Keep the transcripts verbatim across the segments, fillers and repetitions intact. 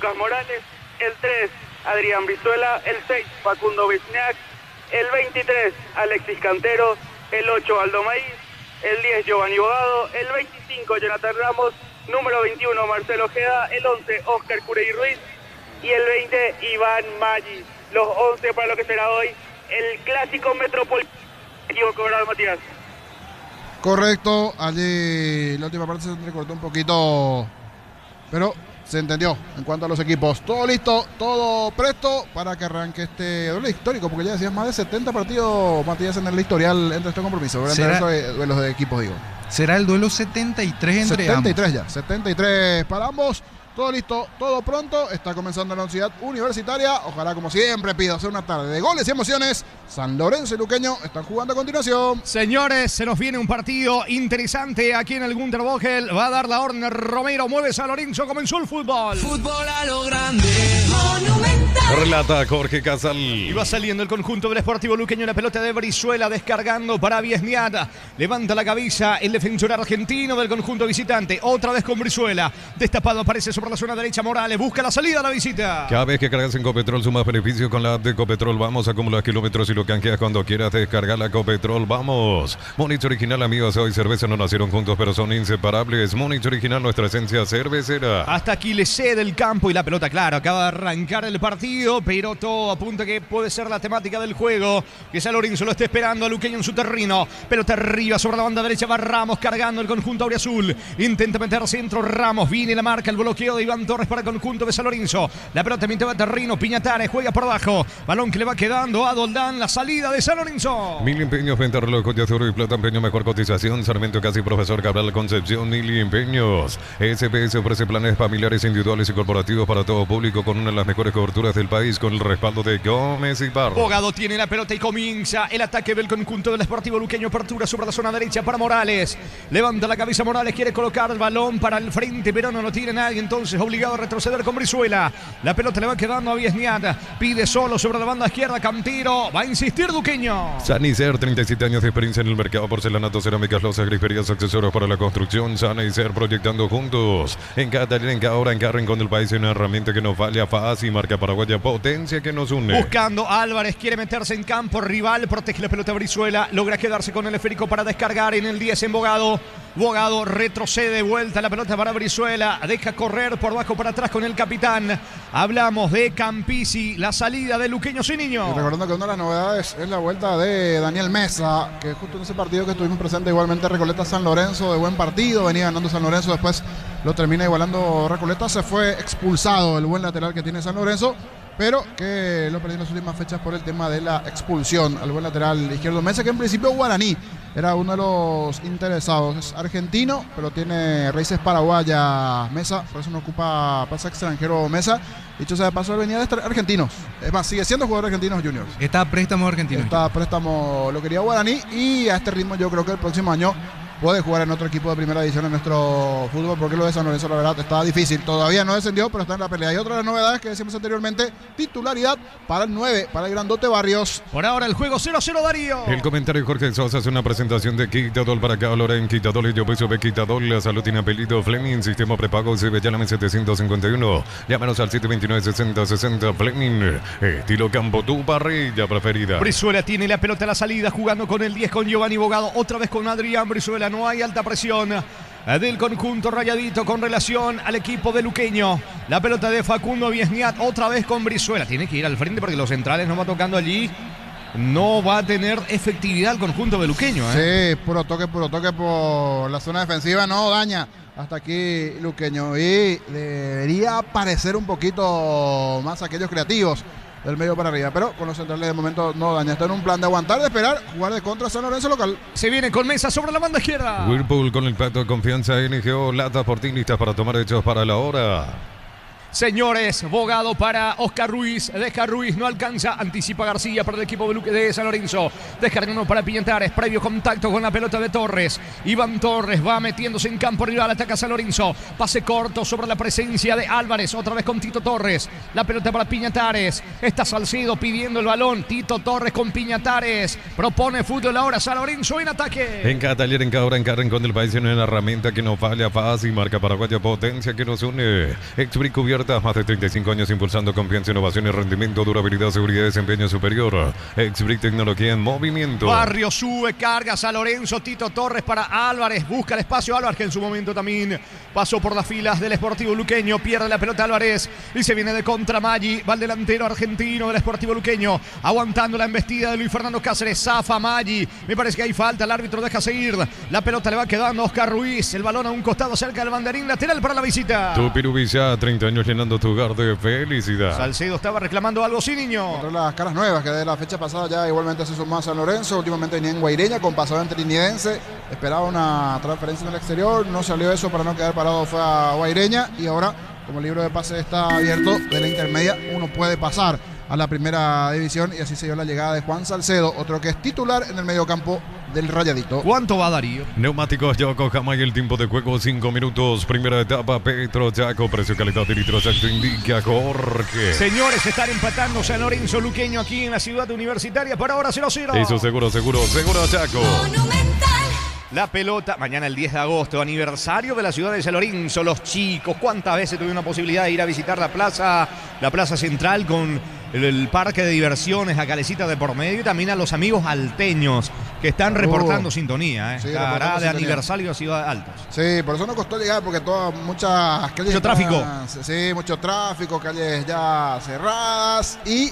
Lucas Morales, el tres, Adrián Brizuela, el seis, Facundo Wisniak, el veintitrés, Alexis Cantero, el ocho, Aldo Maíz, el diez, Giovanni Bogado, el veinticinco, Jonathan Ramos, número veintiuno, Marcelo Ojeda, el once, Oscar Curey Ruiz y el veinte, Iván Maggi. Los once para lo que será hoy el clásico metropolitano. ¿Me equivoco, ¿verdad, Matías? Correcto, allí la última parte se recortó un poquito, pero se entendió en cuanto a los equipos. Todo listo, todo presto para que arranque este duelo histórico, porque ya decías más de setenta partidos, Matías, en el historial entre estos compromisos, entre estos duelos de equipos, digo. Será el duelo setenta y tres entre setenta y tres ambos. ya, setenta y tres para ambos. Todo listo, todo pronto. Está comenzando la Ciudad Universitaria. Ojalá, como siempre, pido hacer una tarde de goles y emociones. San Lorenzo y Luqueño están jugando a continuación. Señores, se nos viene un partido interesante aquí en el Gunter Vogel. Va a dar la orden Romero. Mueve San Lorenzo. Comenzó el fútbol. Fútbol a lo grande. Monumental. Relata Jorge Casal. Y va saliendo el conjunto del Sportivo Luqueño. La pelota de Brizuela descargando para Viesniata. Levanta la cabeza el defensor argentino del conjunto visitante. Otra vez con Brizuela. Destapado aparece sobre la zona derecha Morales. Busca la salida a la visita. Cada vez que cargas en Copetrol sumas beneficios con la app de Copetrol. Vamos, acumular kilómetros y lo canjeas cuando quieras descargar la Copetrol. Vamos. Monich Original, amigos. Hoy cerveza no nacieron juntos, pero son inseparables. Monich Original, nuestra esencia cervecera. Hasta aquí le cede el campo y la pelota, claro, acaba de arrancar el partido, pero todo apunta que puede ser la temática del juego. Que San Lorenzo lo esté esperando a Luqueño en su terreno. Pelota arriba sobre la banda derecha, va Ramos cargando el conjunto auriazul. Intenta meter centro Ramos, viene la marca, el bloqueo de Iván Torres para el conjunto de San Lorenzo. La pelota mientras va terreno, Piñatares juega por abajo. Balón que le va quedando a Doldán, la salida de San Lorenzo. Mil empeños, venta reloj de oro y plata, empeño, mejor cotización. Sarmiento Casi, Profesor Cabral Concepción, Mil empeños. S P S ofrece planes familiares, individuales y corporativos para todo público con una de las mejores coberturas del país, con el respaldo de Gómez y Parra. Bogado tiene la pelota y comienza el ataque del conjunto del Sportivo Luqueño. Apertura sobre la zona derecha para Morales. Levanta la cabeza Morales, quiere colocar el balón para el frente, pero no lo tiene nadie, entonces obligado a retroceder con Brizuela. La pelota le va quedando a Viesniata. Pide solo sobre la banda izquierda Cantero. Va a insistir Luqueño. Sanicer, treinta y siete años de experiencia en el mercado, porcelanato, cerámicas, losas, griferías, accesorios para la construcción. Sanicer, proyectando juntos. En Catalina, en cada hora, en cada rincón del país, una herramienta que nos vale a fácil. Marca paraguaya, potencia que nos une. Buscando Álvarez, quiere meterse en campo rival, protege la pelota Brizuela, logra quedarse con el esférico para descargar en el diez en Bogado. Bogado retrocede de vuelta la pelota para Brizuela, deja correr por abajo para atrás con el capitán. Hablamos de Campisi, la salida de Luqueño sin niño. Y recordando que una de las novedades es la vuelta de Daniel Mesa, que justo en ese partido que estuvimos presentes igualmente Recoleta San Lorenzo, de buen partido, venía ganando San Lorenzo, después lo termina igualando Recoleta, se fue expulsado el buen lateral que tiene San Lorenzo, pero que lo perdió en las últimas fechas por el tema de la expulsión al buen lateral izquierdo Mesa, que en principio guaraní era uno de los interesados. Es argentino, pero tiene raíces paraguayas Mesa, por eso no ocupa pasa extranjero Mesa. Dicho sea de paso, venía de argentinos. Es más, sigue siendo jugador de Argentinos Juniors. Está a préstamo argentino. Está a préstamo, lo quería guaraní, y a este ritmo yo creo que el próximo año puede jugar en otro equipo de primera división en nuestro fútbol, porque lo de San Lorenzo, la verdad, está difícil. Todavía no descendió, pero está en la pelea. Y otra de las novedades que decíamos anteriormente, titularidad para el nueve, para el grandote Barrios. Por ahora el juego cero a cero, Darío. El comentario de Jorge Sosa es una presentación de Quitadol para cada hora en Quitadol y yo peso de Quitadol. La salud tiene apellido Fleming, sistema prepago, se ve llame setecientos cincuenta y uno. Llámanos al siete veintinueve, sesenta, sesenta. Fleming, estilo campo, tu parrilla preferida. Brizuela tiene la pelota a la salida, jugando con el diez con Giovanni Bogado. Otra vez con Adrián Brizuela. No hay alta presión del conjunto rayadito con relación al equipo de Luqueño. La pelota de Facundo Viesniat otra vez con Brizuela. Tiene que ir al frente porque los centrales no va tocando allí. No va a tener efectividad el conjunto de Luqueño, ¿eh? Sí, puro toque, puro toque por la zona defensiva. No daña hasta aquí Luqueño. Y debería parecer un poquito más aquellos creativos del medio para arriba, pero con los centrales de momento no daña. Está en un plan de aguantar, de esperar, jugar de contra San Lorenzo local. Se viene con Mesa sobre la banda izquierda. Whirlpool con el pacto de confianza N G O, lata por ti, listas para tomar hechos para la hora. Señores, Bogado para Oscar Ruiz. Deja Ruiz, no alcanza. Anticipa García para el equipo de, Luque de San Lorenzo. Descargando para Piñatares. Previo contacto con la pelota de Torres. Iván Torres va metiéndose en campo rival. Ataca San Lorenzo. Pase corto sobre la presencia de Álvarez. Otra vez con Tito Torres. La pelota para Piñatares. Está Salcedo pidiendo el balón. Tito Torres con Piñatares. Propone fútbol ahora. San Lorenzo en ataque. En cada taller, en cada hora, en cada rincón del país, en una herramienta que nos falla fácil. Marca paraguaya, potencia que nos une. Expri cubierta Puertas, más de treinta y cinco años impulsando confianza, innovación y rendimiento, durabilidad, seguridad y desempeño superior. Exbrick, tecnología en movimiento. Barrio sube, carga San Lorenzo, Tito Torres para Álvarez, busca el espacio Álvarez, que en su momento también pasó por las filas del Sportivo Luqueño, pierde la pelota Álvarez y se viene de contra Maggi, va el delantero argentino del Sportivo Luqueño, aguantando la embestida de Luis Fernando Cáceres, zafa Maggi, me parece que hay falta, el árbitro deja seguir, la pelota le va quedando a Oscar Ruiz, el balón a un costado cerca del banderín lateral para la visita. Tupirubi ya, treinta años llenando tu hogar de felicidad. Salcedo estaba reclamando algo, sí, niño. Entre las caras nuevas que de la fecha pasada ya igualmente se sumó a San Lorenzo, últimamente venía en Guaireña con pasado en Trinidense, esperaba una transferencia en el exterior, no salió eso para no quedar parado, fue a Guaireña y ahora como el libro de pase está abierto de la intermedia, uno puede pasar a la primera división y así se dio la llegada de Juan Salcedo, otro que es titular en el mediocampo del Rayadito. ¿Cuánto va Darío? Neumáticos Yokohama y el tiempo de juego cinco minutos. Primera etapa Petro Chaco, precio calidad de litro Chaco indica Jorge. Señores, están empatando San Lorenzo Luqueño aquí en la ciudad universitaria, por ahora cero cero. Eso seguro, seguro, seguro Chaco. La pelota, mañana el diez de agosto, aniversario de la ciudad de San Lorenzo. Los chicos, ¿cuántas veces tuvieron la posibilidad de ir a visitar la plaza, la plaza central con el, el parque de diversiones, la calecita de por medio y también a los amigos alteños que están reportando uh, sintonía? ¿eh? Sí, Estará de sintonía. Aniversario de Ciudad Altos. Sí, por eso nos costó llegar porque todas muchas calles. Mucho tráfico. Sí, mucho tráfico, calles ya cerradas y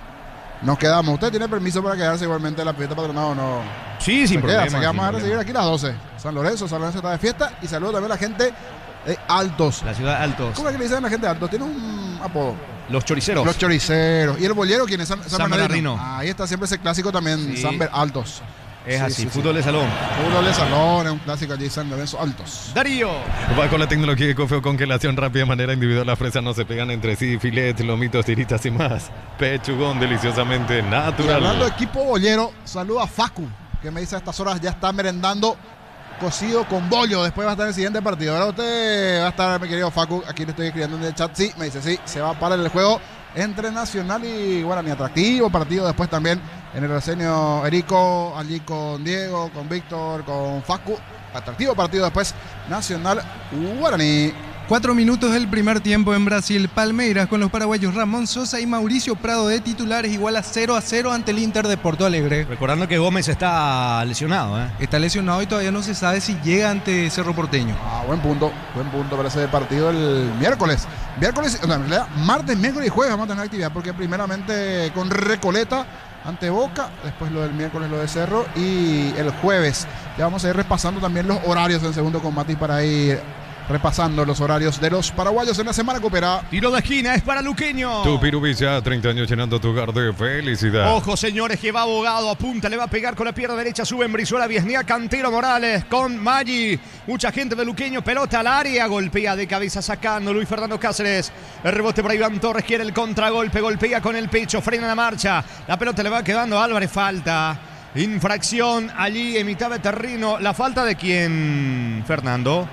nos quedamos. ¿Usted tiene permiso para quedarse igualmente en la fiesta patronal o no? Sí, sin se problema. Queda, se vamos a recibir problema. aquí a las doce. San Lorenzo, San Lorenzo está de fiesta y saludo también a la gente de Altos. La ciudad de Altos. ¿Cómo es que le dicen a la gente de Altos? Tiene un apodo. Los choriceros. Los choriceros. ¿Y el bollero quién es? San, San, San Bernardino. Bernardino. Ahí está siempre ese clásico también, Sí. San Ber Altos. Es Sí, así, sí, fútbol sí. de salón. Fútbol de salón, es un clásico allí, San Lorenzo Altos. Darío. Va con la tecnología de Cofeo, congelación rápida de manera individual. Las fresas no se pegan entre sí. Filet, lomitos, tiritas y más. Pechugón deliciosamente Y natural. hablando de equipo bollero, saluda a Facu, que me dice a estas horas ya está merendando cocido con bollo. Después va a estar en el siguiente partido. Ahora usted va a estar, mi querido Facu, aquí le estoy escribiendo en el chat. Sí, me dice sí, se va a parar el juego entre Nacional y Guaraní. Atractivo partido después también en el reseño Erico, allí con Diego, con Víctor, con Facu. Atractivo partido después Nacional Guaraní. Cuatro minutos del primer tiempo en Brasil. Palmeiras con los paraguayos Ramón Sosa y Mauricio Prado de titulares igual a cero a cero ante el Inter de Porto Alegre. Recordando que Gómez está lesionado, ¿eh? Está lesionado y todavía no se sabe si llega ante Cerro Porteño. Ah, buen punto, buen punto para ese partido el miércoles. Miércoles, o sea, en realidad, martes, miércoles y jueves vamos a tener actividad porque primeramente con Recoleta ante Boca, después lo del miércoles lo de Cerro y el jueves ya vamos a ir repasando también los horarios en segundo con Mati para ir repasando los horarios de los paraguayos en la semana que opera. Tiro de esquina, es para Luqueño. Tupirubi ya, treinta años llenando tu hogar de felicidad. Ojo, señores, que va Abogado, apunta, le va a pegar con la pierna derecha, sube en Brizuela, Viesnea, Cantero Morales con Maggi. Mucha gente de Luqueño, pelota al área, golpea de cabeza sacando Luis Fernando Cáceres. El rebote para Iván Torres, quiere el contragolpe, golpea con el pecho, frena la marcha. La pelota le va quedando a Álvarez, falta. Infracción allí en mitad de terreno. ¿La falta de quién, Fernando?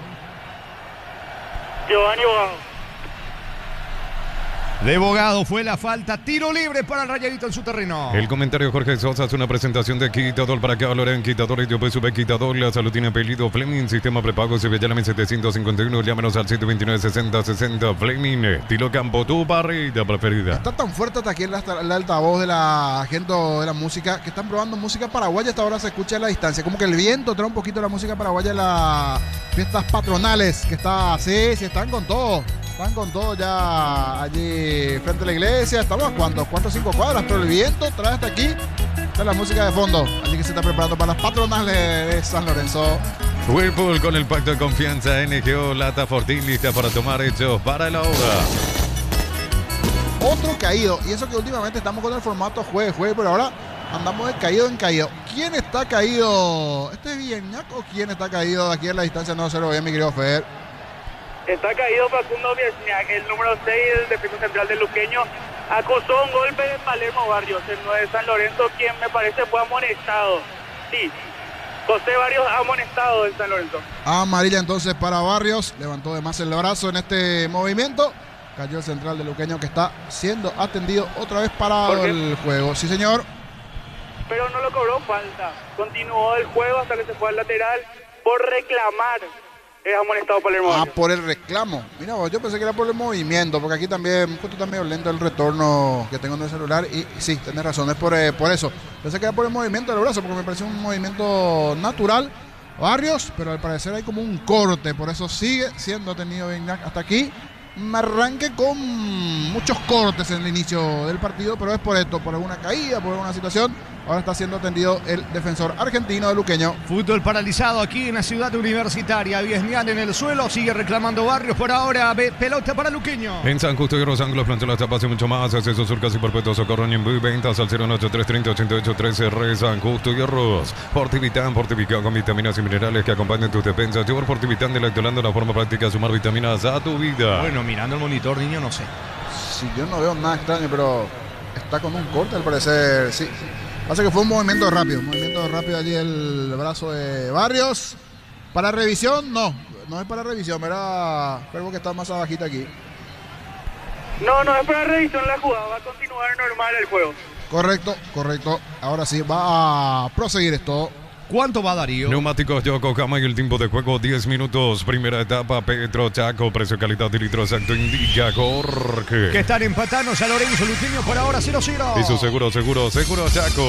Giovanni Bogado. De Bogado fue la falta. Tiro libre para el Rayadito en su terreno. El comentario Jorge Sosa es una presentación de Quitador para que valoren Quitador y yo pues sube Quitador. La salud tiene apellido Fleming. Sistema prepago se ve ya la setecientos cincuenta y uno. Llámenos al siete veintinueve sesenta sesenta. Fleming. Tiro Campo, tu parrilla preferida. Está tan fuerte hasta aquí el, el altavoz de la gente de la música que están probando música paraguaya. Hasta ahora se escucha a la distancia. Como que el viento trae un poquito la música paraguaya en las fiestas patronales. Que está así, sí, están con todo. Están con todo ya allí frente a la iglesia. Estamos a cuántos, cuatro o cinco cuadras, pero el viento trae hasta aquí. Está la música de fondo. Allí que se está preparando para las patronales de San Lorenzo. Whirlpool con el pacto de confianza. N G O Lata Fortín lista para tomar hechos para la obra. Otro caído. Y eso que últimamente estamos con el formato jueves, jueves, pero ahora andamos de caído en caído. ¿Quién está caído? ¿Este es Villañac o quién está caído de aquí en la distancia? No se lo ve, mi querido Fer. Está caído Facundo Viesniak, el número seis del defensa central del Luqueño. Acosó un golpe de Palermo Barrios, el nueve de San Lorenzo, quien me parece fue amonestado. Sí, José Barrios amonestado en San Lorenzo. Amarilla entonces para Barrios. Levantó de más el brazo en este movimiento. Cayó el central del Luqueño que está siendo atendido otra vez parado el juego. Sí, señor. Pero no lo cobró falta. Continuó el juego hasta que se fue al lateral por reclamar Es amonestado Palermo. Ah, por el reclamo. Mira vos, yo pensé que era por el movimiento, porque aquí también, justo está medio lento el retorno que tengo en el celular. Y, y sí, tenés razón, es por, eh, por eso. Pensé que era por el movimiento del brazo, porque me pareció un movimiento natural. Barrios, pero al parecer hay como un corte, por eso sigue siendo tenido Vignac hasta aquí. Me arranqué con muchos cortes en el inicio del partido, pero es por esto, por alguna caída, por alguna situación. Ahora está siendo atendido el defensor argentino de Luqueño. Fútbol paralizado aquí en la ciudad universitaria. Viesnial en el suelo, sigue reclamando Barrios por ahora. Ve, pelota para Luqueño. En San Justo y Los Ángulos plantea la tapas y mucho más. Acceso surcas y perpetuos socorro en envío y ventas al cero ocho tres treinta ochenta y ocho trece. Re San Justo y Arroz. Fortivitán, fortificado con vitaminas y minerales que acompañan tus defensas. Llevar Fortivitán delectolando la forma práctica de sumar vitaminas a tu vida. Bueno, mirando el monitor, niño, no sé. Sí, yo no veo nada extraño, pero está con un corte al parecer, sí. Pasa que fue un movimiento rápido, un movimiento rápido allí el brazo de Barrios. Para revisión, no, no es para revisión, era algo que está más abajita aquí. No, no es para revisión la jugada, va a continuar normal el juego. Correcto, correcto. Ahora sí, va a proseguir esto. ¿Cuánto va Darío? Neumáticos Yokohama y el tiempo de juego diez minutos. Primera etapa, Petro Chaco. Precio, calidad y litro exacto indica Jorge. Que están empatando San Lorenzo, Luqueño por ahora cero cero. Y su seguro, seguro, seguro Chaco.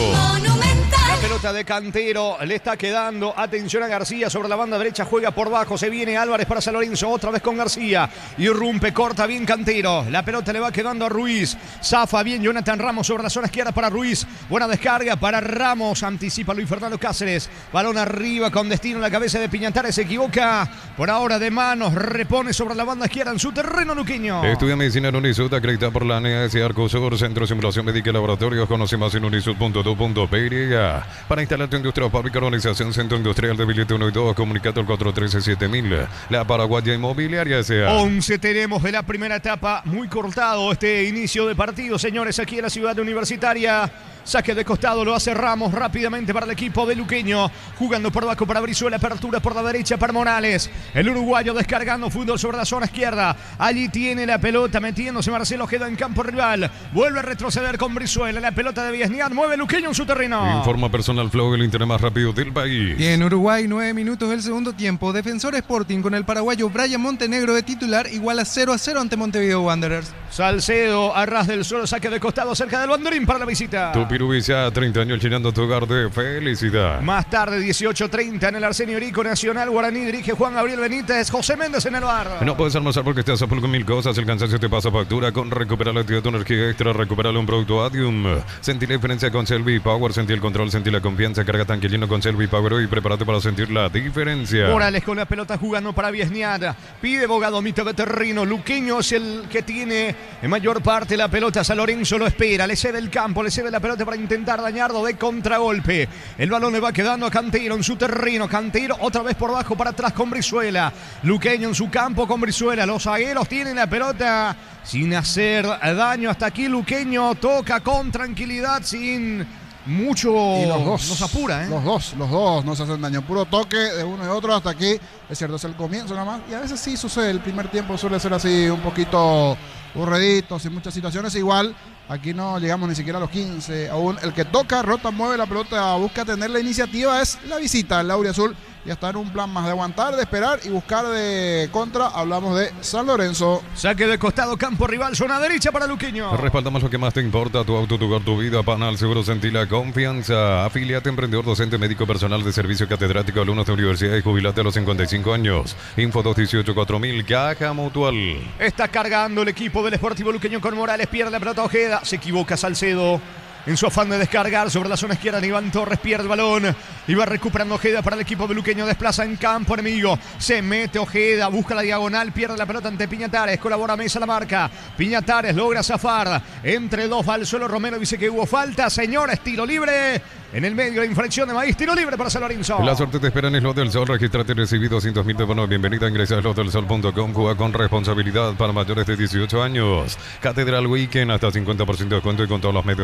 La pelota de Cantero le está quedando. Atención a García sobre la banda derecha. Juega por bajo. Se viene Álvarez para San Lorenzo. Otra vez con García. Irrumpe, corta bien Cantero. La pelota le va quedando a Ruiz. Zafa bien Jonathan Ramos sobre la zona izquierda para Ruiz. Buena descarga para Ramos. Anticipa Luis Fernando Cáceres. Balón arriba con destino a la cabeza de Piñatares. Se equivoca. Por ahora de manos. Repone sobre la banda izquierda en su terreno luqueño. Estudia medicina en Unisud. Acredita por la N S Arcosur. Centro de Simulación Médica y Laboratorios. Conoce más en unisud punto do punto p y. Para instalar tu industria o fábrica, organización Centro Industrial de Billete uno y dos. Comunicado al cuatro uno tres siete mil. La Paraguaya Inmobiliaria S A. once tenemos de la primera etapa. Muy cortado este inicio de partido, señores, aquí en la ciudad universitaria. Saque de costado, lo hace Ramos rápidamente para el equipo de Luqueño. Jugando por abajo para Brizuela, apertura por la derecha para Morales. El uruguayo descargando fútbol sobre la zona izquierda. Allí tiene la pelota, metiéndose Marcelo Ojeda en campo rival. Vuelve a retroceder con Brizuela. La pelota de Viesniar, mueve Luqueño en su terreno. Informa Personal Flow, el internet más rápido del país. Y en Uruguay, nueve minutos del segundo tiempo. Defensor Sporting con el paraguayo Brian Montenegro de titular, igual a cero a cero ante Montevideo Wanderers. Salcedo, a ras del suelo, saque de costado cerca del banderín para la visita. Tupirubicia, treinta años llenando tu hogar de felicidad. Más tarde, dieciocho treinta en el Arsenio Rico Nacional Guaraní. Dirige Juan Gabriel Benítez, José Méndez en el bar. No puedes almorzar porque estás a full con mil cosas. El cansancio te pasa factura. Con recuperar la actividad de tu energía extra, recuperar un producto Adium. Sentí la diferencia con Selvi Power. Sentí el control, sentí la confianza. Carga tanque lleno con Selvi Power y prepárate para sentir la diferencia. Morales con la pelota jugando para Viesniar. Pide Bogado, mitad de terreno. Luqueño es el que tiene en mayor parte la pelota. San Lorenzo lo espera. Le cede el campo, le cede la pelota para intentar dañarlo de contragolpe. El balón le va quedando a Cantero en su terreno. Cantero otra vez por abajo para atrás con Brizuela. Luqueño en su campo con Brizuela. Los zagueros tienen la pelota sin hacer daño. Hasta aquí Luqueño toca con tranquilidad, sin mucho. Y los dos nos apura, ¿eh? Los dos, los dos nos hacen daño. Puro toque de uno y otro hasta aquí. Es cierto, es el comienzo nada más. Y a veces sí sucede. El primer tiempo suele ser así un poquito aburridito, sin muchas situaciones. Igual, aquí no llegamos ni siquiera a los quince. Aún el que toca, rota, mueve la pelota, busca tener la iniciativa. Es la visita al Lauriazul. Ya está en un plan más de aguantar, de esperar y buscar de contra. Hablamos de San Lorenzo. Saque de costado, campo rival, zona derecha para Luqueño. Respaldamos lo que más te importa, tu auto, tu hogar, tu vida. Panal Seguro, sentí la confianza. Afiliate, emprendedor, docente, médico, personal de servicio catedrático, alumnos de universidad y jubilate a los cincuenta y cinco años. Info dos dieciocho cuatro mil, Caja Mutual. Está cargando el equipo del Sportivo Luqueño con Morales, pierde la pelota Ojeda, se equivoca Salcedo. En su afán de descargar sobre la zona izquierda, Iván Torres pierde el balón. Y va recuperando Ojeda para el equipo de Luqueño. Desplaza en campo enemigo. Se mete Ojeda, busca la diagonal, pierde la pelota ante Piñatares. Colabora Mesa la marca. Piñatares logra zafar. Entre dos va al suelo Romero, dice que hubo falta. Señores, tiro libre. En el medio la infracción de Maíz, tiro libre para San Lorenzo. La suerte te espera en Slot del Sol. Registrate y recibí doscientos mil de bono. Bienvenida, ingresa a slot del sol punto com. Juega con responsabilidad para mayores de dieciocho años. Catedral Weekend, hasta cincuenta por ciento de descuento y con todos los medios de pago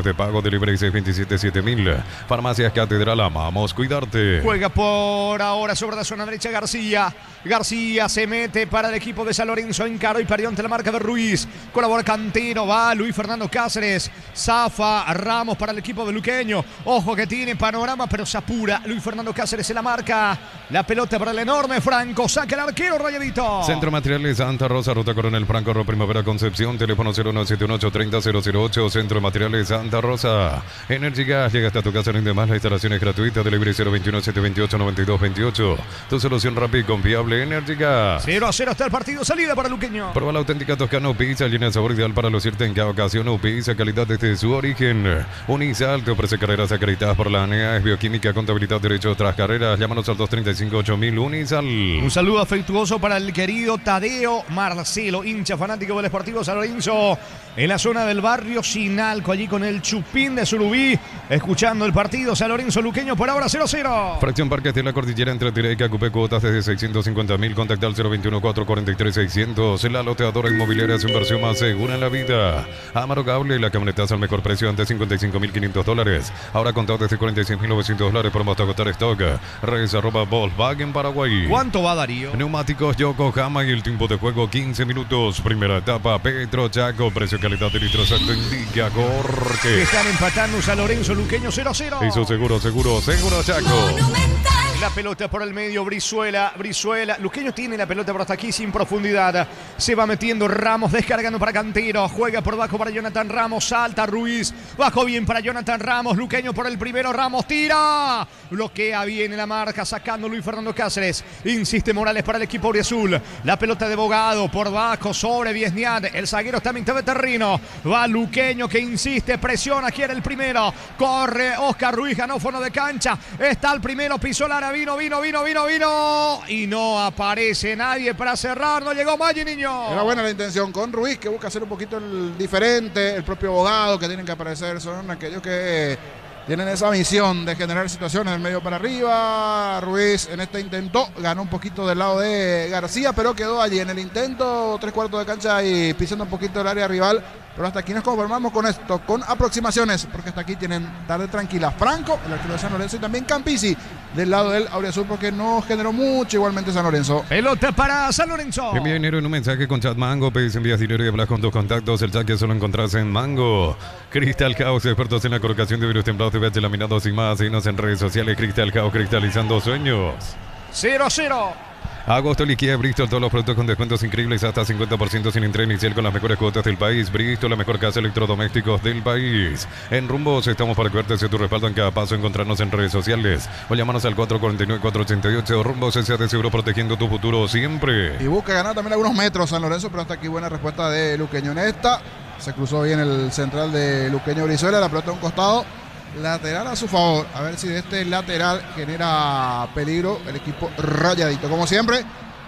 delivery seis dos siete siete mil. Farmacias Catedral, amamos cuidarte. Juega por ahora sobre la zona derecha García. García se mete para el equipo de San Lorenzo. Encaró y perdió ante la marca de Ruiz. Colabora Cantero, va Luis Fernando Cáceres. Zafa Ramos para el equipo de Luqueño. Ojo que tiene panorama, pero se apura. Luis Fernando Cáceres en la marca. La pelota para el enorme Franco. Saca el arquero Rayadito. Centro Materiales Santa Rosa, Ruta Coronel Franco, Primavera Concepción. Teléfono cero nueve siete uno tres cero cero cero ocho. Centro de Materiales Santa Rosa. Energy Gas llega hasta tu casa en demás. La instalación es gratuita. Delivery cero veintiuno siete veintiocho noventa y dos veintiocho. Tu solución rápida y confiable. Energy Gas. cero a cero está el partido. Salida para Luqueño. Prueba la auténtica Toscano Pizza. Llena de sabor ideal para lucirte en cada ocasión. O pizza, calidad desde su origen. Unisal te ofrece carreras acreditadas por la A N E A. Es bioquímica, contabilidad, derecho tras carreras. Llámanos al dos tres cinco ocho mil. Unisal. Un saludo afectuoso para el querido Tadeo Marcelo, hincha fanático del Sportivo San Lorenzo, en la zona del barrio Sinalco, allí con el Chupín de Surubí, escuchando el partido. San Lorenzo Luqueño por ahora cero a cero. Fracción Parques de la Cordillera entre Tireca, Cupé, cuotas desde seiscientos cincuenta mil. Contacta al cero veintiuno cuatro cuarenta y tres seiscientos. La loteadora inmobiliaria es su inversión más segura en la vida. Amaro Cable, la camionetaza al mejor precio antes cincuenta y cinco mil quinientos dólares. Ahora contado desde cuarenta y seis mil novecientos dólares por hasta agotar stock. Redes arroba Volkswagen Paraguay. ¿Cuánto va Darío? Neumáticos Yokohama y el tiempo de juego quince minutos. Primera etapa Petro Chaco. Precio calidad de litro exacto indica Jorge. Están empatando San Lorenzo Luqueño cero a cero. Hizo seguro, seguro, seguro Chaco. Monumental. La pelota por el medio, Brizuela, Brizuela. Luqueño tiene la pelota por hasta aquí sin profundidad. Se va metiendo Ramos, descargando para Cantero. Juega por bajo para Jonathan Ramos. Salta Ruiz. Bajo bien para Jonathan Ramos. Luqueño por el primero. Ramos tira. Bloquea bien en la marca, sacando Luis Fernando Cáceres. Insiste Morales para el equipo auriazul. La pelota de Bogado por bajo sobre Viesniad. El zaguero está a mitad de terreno. Va Luqueño que insiste, presiona, quiere el primero. Corre Oscar Ruiz, ganó fondo de cancha. Está el primero, pisó la área. Vino, vino, vino, vino, vino. Y no aparece nadie para cerrar. No llegó Maggi, niño. Era buena la intención con Ruiz, que busca hacer un poquito el diferente. El propio Bogado, que tienen que aparecer. Son aquellos que tienen esa misión de generar situaciones del medio para arriba. Ruiz en este intento ganó un poquito del lado de García, pero quedó allí en el intento, tres cuartos de cancha y pisando un poquito el área rival. Pero hasta aquí nos conformamos con esto, con aproximaciones, porque hasta aquí tienen tarde tranquila. Franco, el arquero de San Lorenzo, y también Campisi del lado del auriazul, porque no generó mucho igualmente San Lorenzo. Pelota para San Lorenzo. Envía dinero en un mensaje con chat Mango. Pedís, envías dinero y hablas con tus contactos. El chat que solo encontrás en Mango. Cristal House, expertos en la colocación de virus templados de V H laminados y más. Síguenos en redes sociales. Cristal House, cristalizando sueños. cero a cero. Agosto liquida Bristol, todos los productos con descuentos increíbles hasta cincuenta por ciento sin entrega inicial con las mejores cuotas del país. Bristol, la mejor casa de electrodomésticos del país. En Rumbos estamos para cuidarte de tu respaldo en cada paso. Encontrarnos en redes sociales o llámanos al cuatro cuatro nueve cuatro ocho ocho. Rumbos S A de seguro, protegiendo tu futuro siempre. Y busca ganar también algunos metros San Lorenzo, pero hasta aquí buena respuesta de Luqueño en esta. Se cruzó bien el central de Luqueño Brizuela, la pelota a un costado. Lateral a su favor, a ver si de este lateral genera peligro el equipo Rayadito. Como siempre,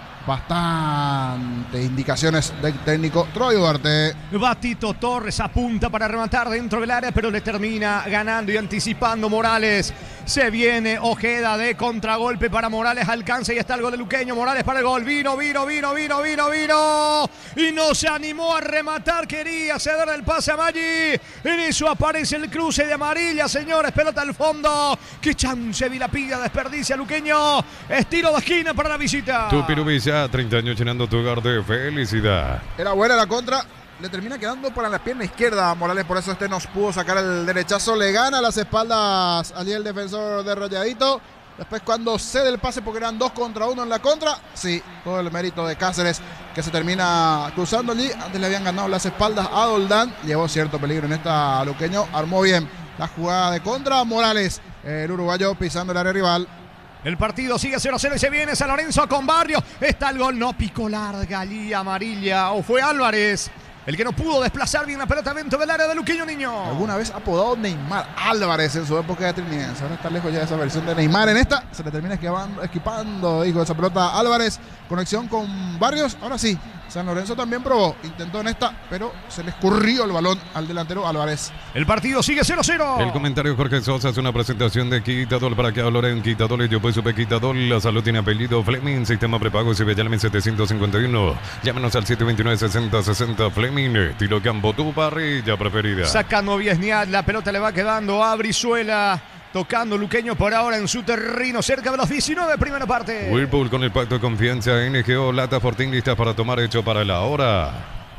bastante indicaciones del técnico Troy Duarte. Batito Torres apunta para rematar dentro del área, pero le termina ganando y anticipando Morales. Se viene Ojeda de contragolpe para Morales, alcanza y está el gol de Luqueño. Morales para el gol, vino, vino, vino, vino, vino, vino. Y no se animó a rematar, quería ceder el pase a Maggi. En eso aparece el cruce de amarilla, señores, pelota al fondo. Qué chance, Vilapilla desperdicia Luqueño. Estilo de esquina para la visita. Tu Pirubilla, treinta años llenando tu hogar de felicidad. Era buena la contra. Le termina quedando para la pierna izquierda a Morales, por eso este nos pudo sacar el derechazo. Le gana las espaldas allí el defensor de Rayadito. Después cuando cede el pase, porque eran dos contra uno en la contra. Sí, todo el mérito de Cáceres, que se termina cruzando allí. Antes le habían ganado las espaldas a Doldán. Llevó cierto peligro en esta Luqueño. Armó bien la jugada de contra. Morales, el uruguayo, pisando el área rival. El partido sigue cero a cero y se viene San Lorenzo con Barrio. Está el gol, no picó larga allí amarilla. O fue Álvarez el que no pudo desplazar bien la pelota dentro del área de Luqueño, niño. Alguna vez apodado Neymar Álvarez en su época de Trinidad. Ahora está lejos ya de esa versión de Neymar. En esta se le termina esquivando, esquipando, dijo esa pelota Álvarez. Conexión con Barrios. Ahora sí, San Lorenzo también probó, intentó en esta, pero se le escurrió el balón al delantero Álvarez. El partido sigue cero cero. El comentario Jorge Sosa es una presentación de Quitadol para que Loren Quitadol y yo pues supe Quitadol. La salud tiene apellido Fleming, sistema prepago y llame setecientos cincuenta y uno. Llámenos al siete dos nueve, sesenta sesenta Fleming, tiro campo, tu parrilla preferida. Sacando Viesniat, la pelota le va quedando a Brizuela. Tocando Luqueño por ahora en su terreno, cerca de los diecinueve, primera parte. Whirlpool con el pacto de confianza, N G O, Lata Fortín listas para tomar hecho para la hora.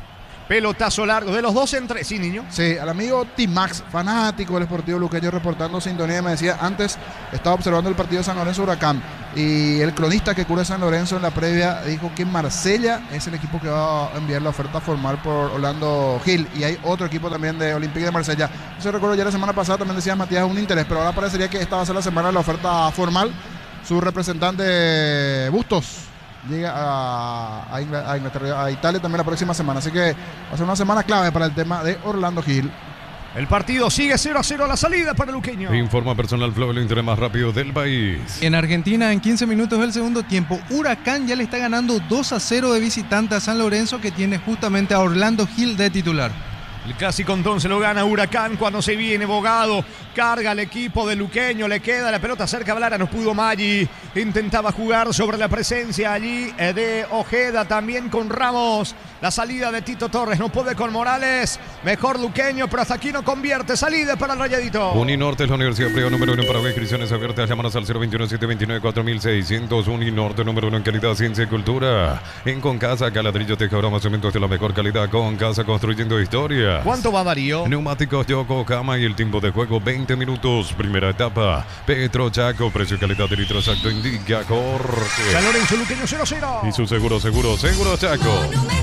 Pelotazo largo de los dos en tres, ¿sí, niño? Sí, al amigo Timax, fanático del Sportivo Luqueño, reportando sintonía, me decía, antes estaba observando el partido de San Lorenzo Huracán y el cronista que cubre San Lorenzo en la previa dijo que Marsella es el equipo que va a enviar la oferta formal por Orlando Gil y hay otro equipo también de Olympique de Marsella. Yo recuerdo ya la semana pasada también decía Matías un interés, pero ahora parecería que esta va a ser la semana de la oferta formal. Su representante Bustos llega a, a, Inglaterra, a Italia también la próxima semana, así que va a ser una semana clave para el tema de Orlando Gil. El partido sigue cero a cero a la salida para Luqueño. Informa Personal Flow, el interés más rápido del país. En Argentina, en quince minutos del segundo tiempo, Huracán ya le está ganando dos a cero de visitante a San Lorenzo, que tiene justamente a Orlando Gil de titular. El clásico entonces lo gana Huracán cuando se viene Bogado. Carga al equipo de Luqueño, le queda la pelota cerca a Valara, no pudo Maggi. Intentaba jugar sobre la presencia allí de Ojeda, también con Ramos. La salida de Tito Torres, no puede con Morales. Mejor Luqueño, pero hasta aquí no convierte. Salida para el Rayadito. Uninorte es la Universidad Privada número uno en Paraguay. Inscripciones abiertas. Llámanos al cero veintiuno, setecientos veintinueve, cuatro mil seiscientos. Uninorte número uno en calidad, ciencia y cultura. En Concasa, Caladrillo, Tejador, cementos de la mejor calidad. Concasa, construyendo historia. ¿Cuánto va Darío? Neumáticos Yokohama y el tiempo de juego veinte minutos. Primera etapa. Petro Chaco, precio y calidad de litro exacto indica corte. San Lorenzo Luqueño cero cero. Y su seguro, seguro, seguro Chaco.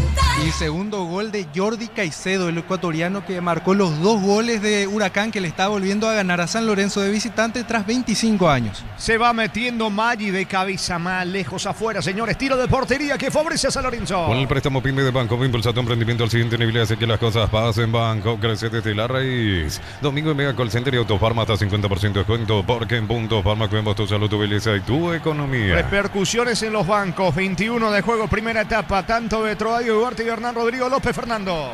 Y segundo gol de Jordi Caicedo, el ecuatoriano que marcó los dos goles de Huracán, que le está volviendo a ganar a San Lorenzo de visitante tras veinticinco años. Se va metiendo Maggi de cabeza más lejos afuera, señores. Tiro de portería que favorece a San Lorenzo. Con el préstamo PYME de Banco, impulsa tu emprendimiento al siguiente nivel y hace que las cosas pasen. Banco crece desde la raíz. Domingo en Mega Call Center y Autofarma hasta cincuenta por ciento de descuento, porque en Punto Farma cuidamos tu salud, tu belleza y tu economía. Repercusiones en los bancos. veintiuno de juego, primera etapa. Tanto de Troadio Duarte y Hernán Rodrigo López. Fernando.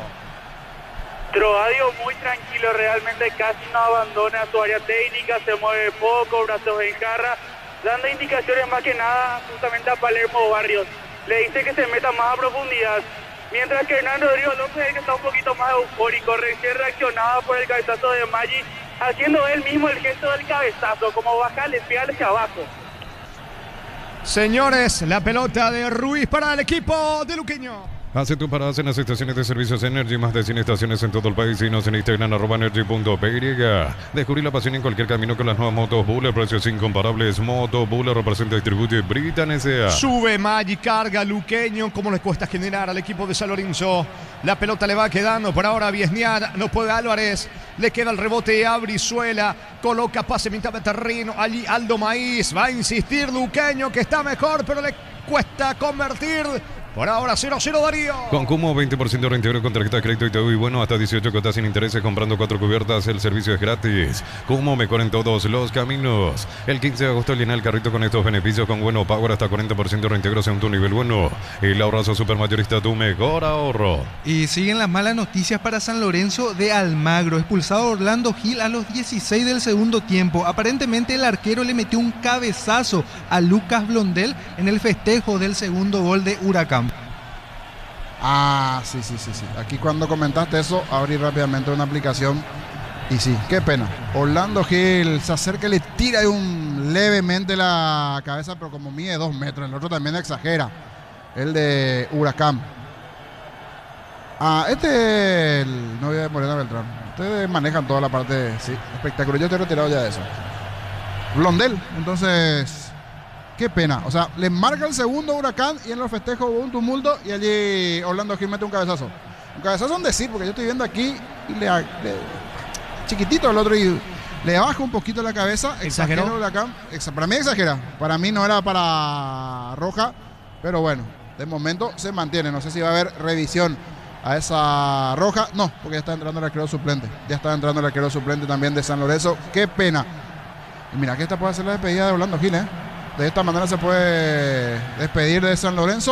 Troadio muy tranquilo, realmente casi no abandona su área técnica, se mueve poco, brazos en jarra, dando indicaciones más que nada justamente a Palermo Barrios. Le dice que se meta más a profundidad. Mientras que Hernán Rodrigo López es el que está un poquito más eufórico, recién reaccionaba por el cabezazo de Maggi, haciendo él mismo el gesto del cabezazo, como bajarle, pegarle hacia abajo. Señores, la pelota de Ruiz para el equipo de Luqueño. Hace tu paradas en las estaciones de servicios Energy, más de cien estaciones en todo el país y nos en Instagram arroba energy punto p y. Descubrir la pasión en cualquier camino con las nuevas motos Buller, precios incomparables. Moto Buller representa y distribuye Britan S A. Sube Maggi, carga Luqueño. ¿Cómo les cuesta generar al equipo de San Lorenzo? La pelota le va quedando por ahora a Viesniar, no puede Álvarez. Le queda el rebote a Brizuela. Coloca pase mitad de terreno. Allí Aldo Maíz. Va a insistir Luqueño, que está mejor, pero le cuesta convertir. Por ahora cero cero Darío. Con Cumo veinte por ciento de reintegro con tarjeta de crédito y te doy bueno hasta dieciocho cuotas sin intereses comprando cuatro cubiertas. El servicio es gratis. Cumo mejor en todos los caminos. El quince de agosto llena el carrito con estos beneficios con Bueno Power hasta cuarenta por ciento de reintegro según tu nivel bueno. El ahorrazo supermayorista, tu mejor ahorro. Y siguen las malas noticias para San Lorenzo de Almagro. Expulsado Orlando Gil a los dieciséis del segundo tiempo. Aparentemente el arquero le metió un cabezazo a Lucas Blondel en el festejo del segundo gol de Huracán. Ah, sí, sí, sí, sí. Aquí cuando comentaste eso, abrí rápidamente una aplicación y sí, qué pena. Orlando Gil se acerca y le tira un, levemente la cabeza, pero como mide dos metros. El otro también exagera, el de Huracán. Ah, este es el novio de Morena Beltrán. Ustedes manejan toda la parte, sí, espectacular. Yo estoy retirado ya de eso. Blondel, entonces... Qué pena, o sea, le marca el segundo Huracán y en los festejos hubo un tumulto y allí Orlando Gil mete un cabezazo. Un cabezazo en decir, porque yo estoy viendo aquí y le, le chiquitito el otro y le baja un poquito la cabeza. Exagera el Huracán. Exa, para mí exagera, para mí no era para roja, pero bueno, de momento se mantiene. No sé si va a haber revisión a esa roja. No, porque ya está entrando el arquero suplente. Ya está entrando el arquero suplente también de San Lorenzo. Qué pena. Y mira que esta puede ser la despedida de Orlando Gil, ¿eh? De esta manera se puede despedir de San Lorenzo.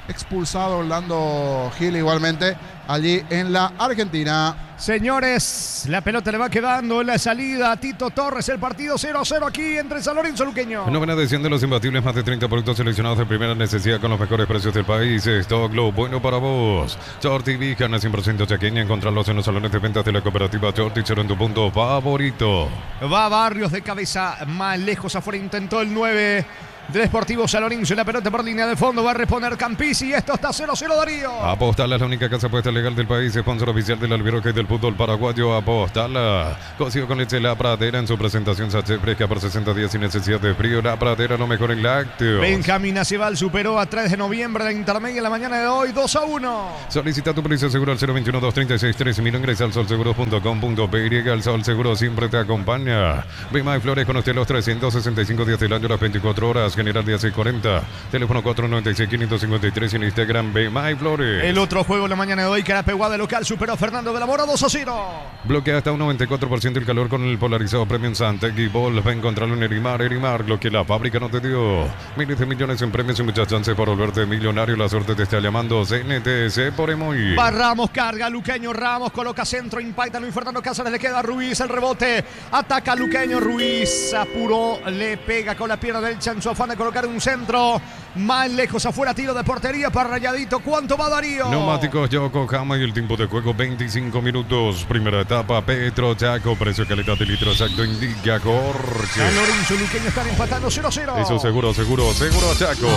expulsado Orlando Gil igualmente allí en la Argentina. Señores, la pelota le va quedando en la salida a Tito Torres. El partido cero a cero aquí entre San Lorenzo y Luqueño. Novena edición de los imbatibles, más de treinta productos seleccionados de primera necesidad con los mejores precios del país. Stock lo bueno para vos. Shorty carne cien por ciento chaqueña. Encontrarlos en los salones de ventas de la cooperativa Shorty, cero en tu punto favorito. Va Barrios de cabeza más lejos afuera. Intentó el nueve del Sportivo San Lorenzo. La pelota por línea de fondo. Va a reponer Campisi. Esto está cero a cero, Darío. Apostala es la única casa apuesta legal del país. Sponsor oficial del albirroque del fútbol paraguayo. Apostala. Cocido con leche La Pradera en su presentación sachet fresca por sesenta días sin necesidad de frío. La Pradera, lo mejor en lácteos. Benjamín Aceval superó a tres de noviembre la intermedia en la mañana de hoy. dos a uno. Solicita tu precio seguro al cero veintiuno, dos treinta y seis, trece mil. Ingresa al solseguros punto com punto pe y. El Sol Seguro siempre te acompaña. Bima y Flores con usted los trescientos sesenta y cinco días del año, las veinticuatro horas. General día seiscientos cuarenta. Teléfono cuatro noventa y seis, quinientos cincuenta y tres en Instagram. Bima y Flores. El otro juego en la mañana de hoy, Carapeguá de local, superó a Fernando de la Mora dos a cero. Bloquea hasta un noventa y cuatro por ciento el calor con el polarizado Premium Santec Ball. Va a encontrarlo en Erimar. Erimar, lo que la fábrica no te dio. Miles de millones en premios y muchas chances por volverte millonario. La suerte te está llamando. C N T C por Emoy. Va Ramos, carga Luqueño. Ramos coloca centro, impacta Luis Fernando Cáceres. Le queda a Ruiz el rebote. Ataca Luqueño. Ruiz apuró, le pega con la pierna derecha en su afán de colocar un centro. Más lejos afuera, tiro de portería para Rayadito. ¿Cuánto va, Darío? Neumáticos Yokohama y el tiempo de juego veinticinco minutos. Primera etapa, Petro Chaco. Precio, calidad de litro exacto indica Jorge. San Lorenzo y Luqueño están empatando cero a cero. Eso seguro, seguro, seguro Chaco.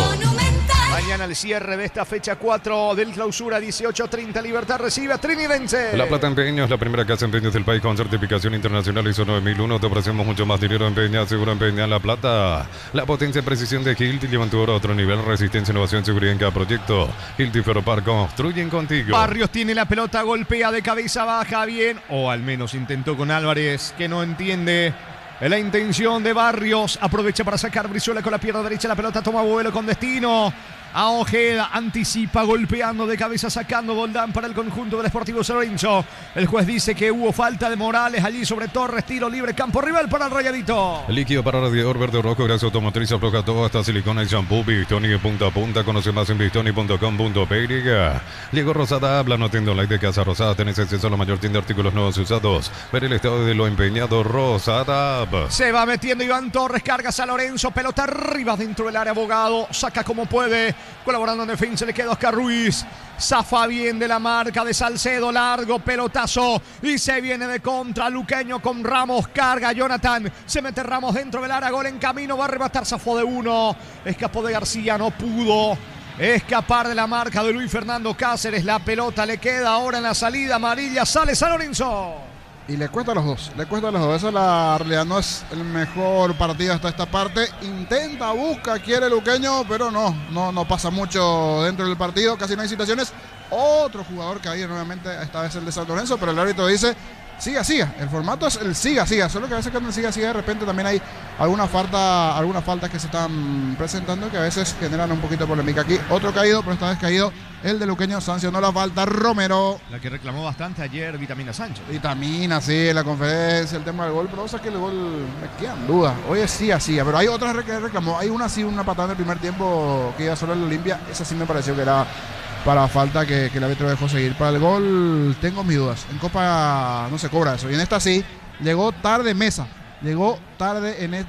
Mañana el cierre de esta fecha cuatro del clausura dieciocho treinta. Libertad recibe a Trinidense. La Plata Empeños, la primera casa de empeños del país con certificación internacional I S O nueve mil uno. Te ofrecemos mucho más dinero en Peña, seguro en Peña La Plata. La potencia y precisión de Hilti llevan tu oro a otro nivel. Resistencia, innovación, seguridad en cada proyecto. Hilti Ferropar construyen contigo. Barrios tiene la pelota, golpea de cabeza baja bien. O al menos intentó con Álvarez, que no entiende la intención de Barrios. Aprovecha para sacar Brizuela con la pierna derecha. La pelota toma vuelo con destino a Ojeda, anticipa golpeando de cabeza, sacando Boldán para el conjunto del Sportivo San Lorenzo. El juez dice que hubo falta de Morales allí sobre Torres, tiro libre, campo rival para el Rayadito. Líquido para radiador verde o rojo, grasa automotriz, afloja todo, hasta silicona y shampoo. Bistoni de punta a punta, conoce más en bistoni punto com punto pe. Llegó Rosada, habla, no tienda online de Casa Rosada, tenés acceso a la mayor tienda de artículos nuevos y usados. Ver el estado de lo empeñado, Rosada. Se va metiendo Iván Torres, carga San Lorenzo, pelota arriba dentro del área, Abogado, saca como puede. Colaborando en defensa, le queda Oscar Ruiz. Zafa bien de la marca de Salcedo. Largo pelotazo. Y se viene de contra. Luqueño con Ramos. Carga Jonathan. Se mete Ramos dentro del área. Gol en camino. Va a rematar. Zafó de uno. Escapó de García. No pudo escapar de la marca de Luis Fernando Cáceres. La pelota le queda ahora en la salida amarilla. Sale San Lorenzo. Y le cuesta a los dos, le cuesta a los dos. Esa la realidad, no es el mejor partido hasta esta parte. Intenta, busca, quiere Luqueño, pero no, no, no pasa mucho dentro del partido. Casi no hay situaciones. Otro jugador que hay nuevamente, esta vez el de San Lorenzo, pero el árbitro dice siga, siga. El formato es el siga, siga. Solo que a veces cuando el siga, siga, de repente también hay alguna falta, algunas faltas que se están presentando que a veces generan un poquito de polémica. Aquí otro caído, pero esta vez caído el de Luqueño, sancionó la falta Romero. La que reclamó bastante ayer Vitamina Sánchez. Vitamina, sí, en la conferencia, el tema del gol, pero o sea que el gol me quedan dudas. Hoy es sí, así, pero hay otras que reclamó. Hay una sí, una patada en el primer tiempo que iba solo el Olimpia. Esa sí me pareció que era para falta que, que el árbitro dejó seguir. Para el gol tengo mis dudas. En Copa no se cobra eso. Y en esta sí, llegó tarde Mesa. Llegó tarde en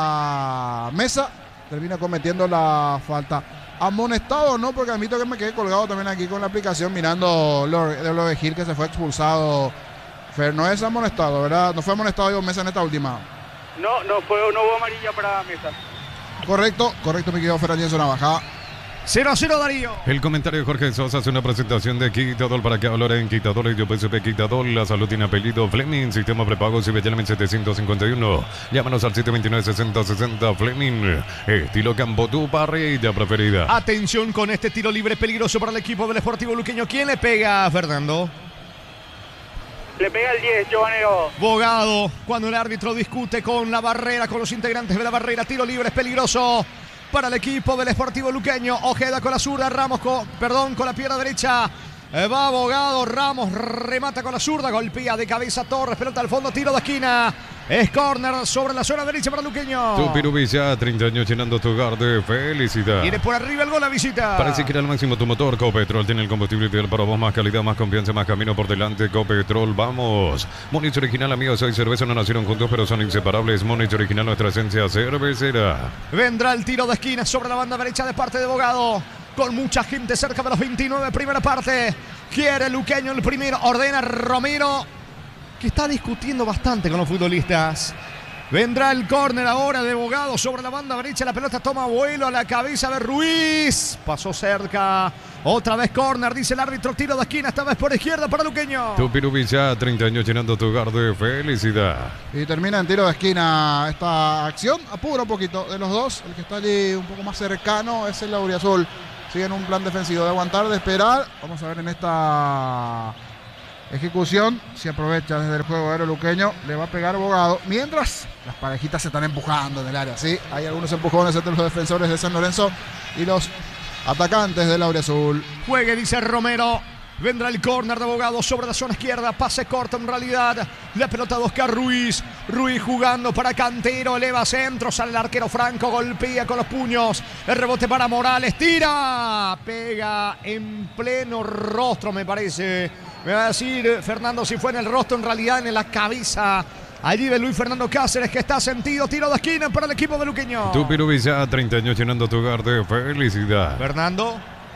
esta mesa. Termina cometiendo la falta. Amonestado no, porque admito que me quedé colgado también aquí con la aplicación mirando lo de lo de Gil, que se fue expulsado. Fer, no es amonestado, ¿verdad? No fue amonestado Diego Mesa en esta última. No, no fue, no hubo amarilla para Mesa. Correcto, correcto, mi querido Fer Arienzo Navaja. cero a cero, Darío. El comentario de Jorge Sosa hace una presentación de Quitadol para que hablar en Quitadol y yo P S P Quitadol. La salud tiene apellido Fleming, sistema prepago Cibellame setecientos cincuenta y uno. Llámanos al siete dos nueve, sesenta sesenta Fleming. Estilo campo, tu parrilla preferida. Atención con este tiro libre peligroso para el equipo del Sportivo Luqueño. ¿Quién le pega, Fernando? Le pega el diez, Giovanni Bogado. Bogado, cuando el árbitro discute con la barrera, con los integrantes de la barrera. Tiro libre es peligroso para el equipo del Sportivo Luqueño. Ojeda con la zurda, Ramos con, perdón, con la pierna derecha. Eh, va Bogado, Ramos remata con la zurda, golpea de cabeza Torres, pelota al fondo, tiro de esquina. Es córner sobre la zona derecha para Luqueño. Tupirubilla, treinta años llenando tu hogar de felicidad. Viene por arriba el gol a visita. Parece que era al máximo tu motor. Copetrol tiene el combustible ideal para vos. Más calidad, más confianza, más camino por delante. Copetrol, vamos. Monich Original, amigos, hoy cerveza no nacieron juntos, pero son inseparables. Monich Original, nuestra esencia cervecera. Vendrá el tiro de esquina sobre la banda derecha de parte de Bogado. Con mucha gente cerca de los veintinueve, primera parte. Quiere Luqueño el primero, ordena Romero, que está discutiendo bastante con los futbolistas. Vendrá el córner ahora de Bogado sobre la banda derecha. La pelota toma vuelo a la cabeza de Ruiz. Pasó cerca. Otra vez córner, dice el árbitro. Tiro de esquina, esta vez por izquierda para Luqueño. Tupirubilla, treinta años llenando tu hogar de felicidad. Y termina en tiro de esquina esta acción. Apura un poquito de los dos. El que está allí un poco más cercano es el Auriazul. Sigue en un plan defensivo de aguantar, de esperar. Vamos a ver en esta ejecución si aprovecha desde el juego aéreo luqueño. Le va a pegar Bogado. Mientras las parejitas se están empujando en el área. Sí, hay algunos empujones entre los defensores de San Lorenzo y los atacantes del Auriazul. Juegue, dice Romero. Vendrá el córner de Bogado sobre la zona izquierda. Pase corto en realidad. La pelota de Oscar Ruiz. Ruiz jugando para Cantero. Eleva centro. Sale el arquero Franco. Golpea con los puños. El rebote para Morales. Tira. Pega en pleno rostro, me parece. Me va a decir Fernando si fue en el rostro, en realidad en la cabeza. Allí de Luis Fernando Cáceres, que está sentido. Tiro de esquina para el equipo de Luqueño. Tupirubilla, treinta años llenando tu hogar de felicidad. Fernando.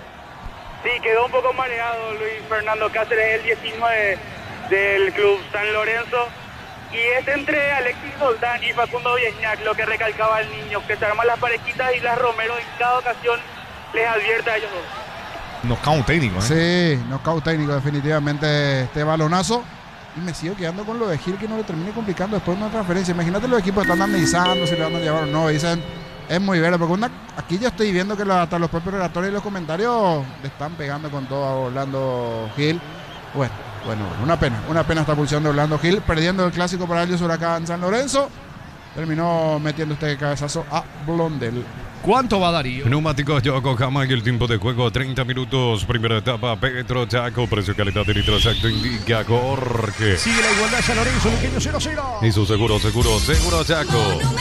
Sí, quedó un poco mareado Luis Fernando Cáceres, el diecinueve del club San Lorenzo. Y es entre Alexis Soldán y Facundo Viesñac lo que recalcaba el niño, que se arman las parejitas y las Romero en cada ocasión les advierte a ellos dos. Knockout técnico, ¿eh? Sí, knockout técnico definitivamente este balonazo. Y me sigo quedando con lo de Gil, que no le termine complicando después de una transferencia. Imagínate los equipos que están analizando si le van a llevar o no. Dicen, es muy verde, porque una, aquí yo estoy viendo que la, hasta los propios relatores y los comentarios le están pegando con todo a Orlando Gil. Bueno, bueno, una pena, una pena esta pulsión de Orlando Gil, perdiendo el clásico para ellos Huracán San Lorenzo. Terminó metiendo este cabezazo a Blondel. ¿Cuánto va Darío? Neumáticos Yokohama y el tiempo de juego treinta minutos. Primera etapa, Petro Chaco. Precio calidad de litro exacto indica Jorge. Sigue la igualdad San Lorenzo, Luqueño cero cero. Y su seguro, seguro, seguro Chaco.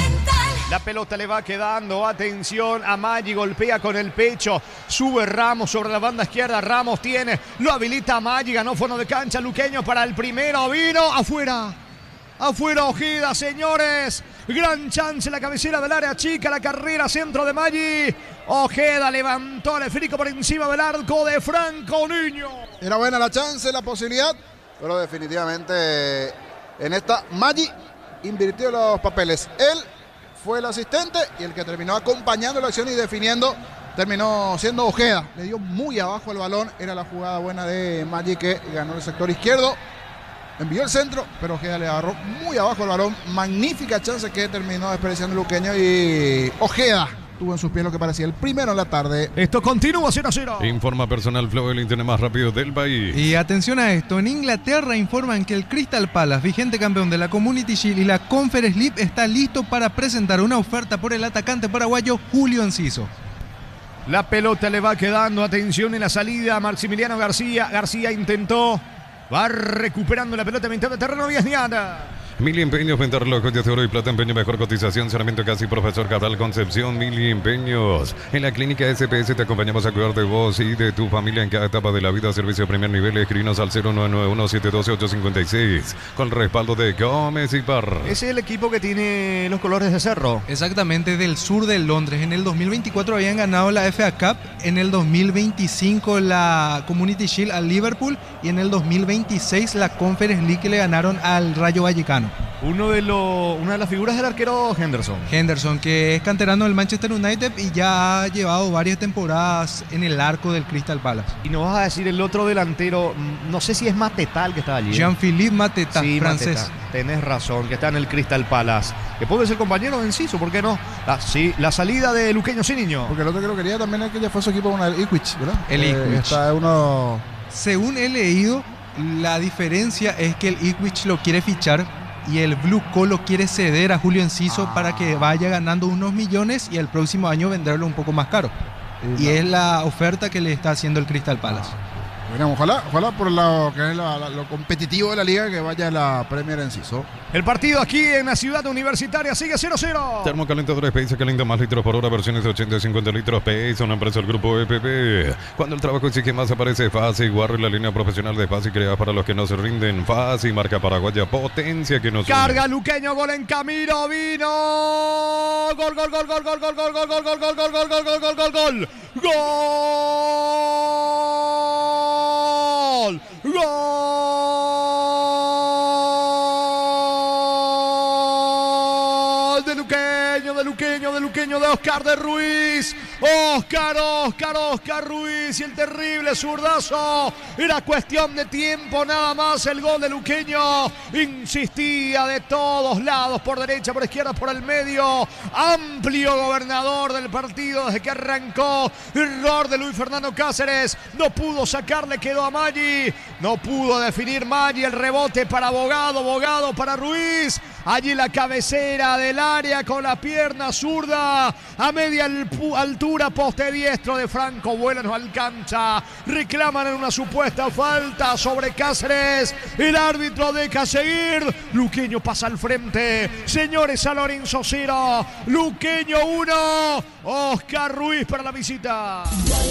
La pelota le va quedando, atención a Maggi, golpea con el pecho, sube Ramos sobre la banda izquierda, Ramos tiene, lo habilita a Maggi, ganó fondo de cancha, Luqueño para el primero, vino afuera, afuera Ojeda, señores, gran chance, la cabecera del área chica, la carrera, centro de Maggi, Ojeda levantó el esférico por encima del arco de Franco Niño. Era buena la chance, la posibilidad, pero definitivamente en esta Maggi invirtió los papeles. Él fue el asistente y el que terminó acompañando la acción y definiendo terminó siendo Ojeda. Le dio muy abajo el balón. Era la jugada buena de Maggi, que ganó el sector izquierdo. Envió el centro, pero Ojeda le agarró muy abajo el balón. Magnífica chance que terminó desperdiciando el luqueño, y Ojeda tuvo en sus pies lo que parecía el primero en la tarde. Esto continúa cero a cero. Informa Personal Flow, el internet más rápido del país. Y atención a esto, en Inglaterra informan que el Crystal Palace, vigente campeón de la Community Shield y la Conference League, está listo para presentar una oferta por el atacante paraguayo Julio Enciso. La pelota le va quedando, atención en la salida, Maximiliano García, García intentó, va recuperando la pelota en mitad de terreno, Viesñana. Mil empeños, venta relojes de oro y plata, empeño, mejor cotización, cerramiento casi, profesor Cabral Concepción, Mil empeños. En la clínica S P S te acompañamos a cuidar de vos y de tu familia en cada etapa de la vida. Servicio de primer nivel, escribinos al cero nueve nueve uno siete uno dos ocho cinco seis, con respaldo de Gómez y Parr. Ese es el equipo que tiene los colores de Cerro. Exactamente, del sur de Londres. En el dos mil veinticuatro habían ganado la F A Cup, en el dos mil veinticinco la Community Shield al Liverpool y en el dos mil veintiséis la Conference League, que le ganaron al Rayo Vallecano. Uno de los, una de las figuras del arquero Henderson. Henderson, que es canterano del Manchester United y ya ha llevado varias temporadas en el arco del Crystal Palace. Y nos vas a decir el otro delantero, no sé si es Mateta el que está allí. Jean-Philippe Mateta, sí, francés. Mateta. Tenés razón, que está en el Crystal Palace. Que puede ser compañero de Enciso, ¿por qué no? La, sí, la salida de Luqueño sin niño. Porque el otro que lo quería también es que ya fue su equipo con el Ipswich, ¿verdad? El eh, Ipswich. Está uno... Según he leído, la diferencia es que el Ipswich lo quiere fichar y el Blue Colo quiere ceder a Julio Enciso ah. para que vaya ganando unos millones y el próximo año venderlo un poco más caro. Sí, y no. es la oferta que le está haciendo el Crystal Palace. Bueno, ojalá, ojalá por lo que es la, la, lo competitivo de la liga que vaya a la Premier en sí. So. El partido aquí en la ciudad universitaria sigue cero cero. Termocalentadores P S calienta más litros por hora, versiones de ochenta y cincuenta litros. P S, una empresa del grupo E P P. Cuando el trabajo exige más, aparece Fácil. Guarre la línea profesional de Fácil, creada para los que no se rinden. Fácil, marca paraguaya, potencia que nos Carga une. Luqueño, gol en camino, vino. Gol, gol, gol, gol, gol, gol, gol, gol, gol, gol, gol, gol, gol, gol, gol, gol, gol, gol. Gol. Gol de Luqueño, de Luqueño, de Luqueño, de Oscar de Ruiz. Oscar, Oscar, Oscar Ruiz y el terrible zurdazo. Era cuestión de tiempo nada más. El gol de Luqueño insistía de todos lados, por derecha, por izquierda, por el medio. Amplio gobernador del partido desde que arrancó. Error de Luis Fernando Cáceres. No pudo sacarle, quedó a Maggi. No pudo definir Maggi. El rebote para Bogado, Bogado para Ruiz. Allí la cabecera del área con la pierna zurda a media altura, poste diestro de Franco Vuela, no alcanza. Reclaman en una supuesta falta sobre Cáceres. El árbitro deja seguir. Luqueño pasa al frente. Señores, San Lorenzo cero, Luqueño uno. Oscar Ruiz para la visita.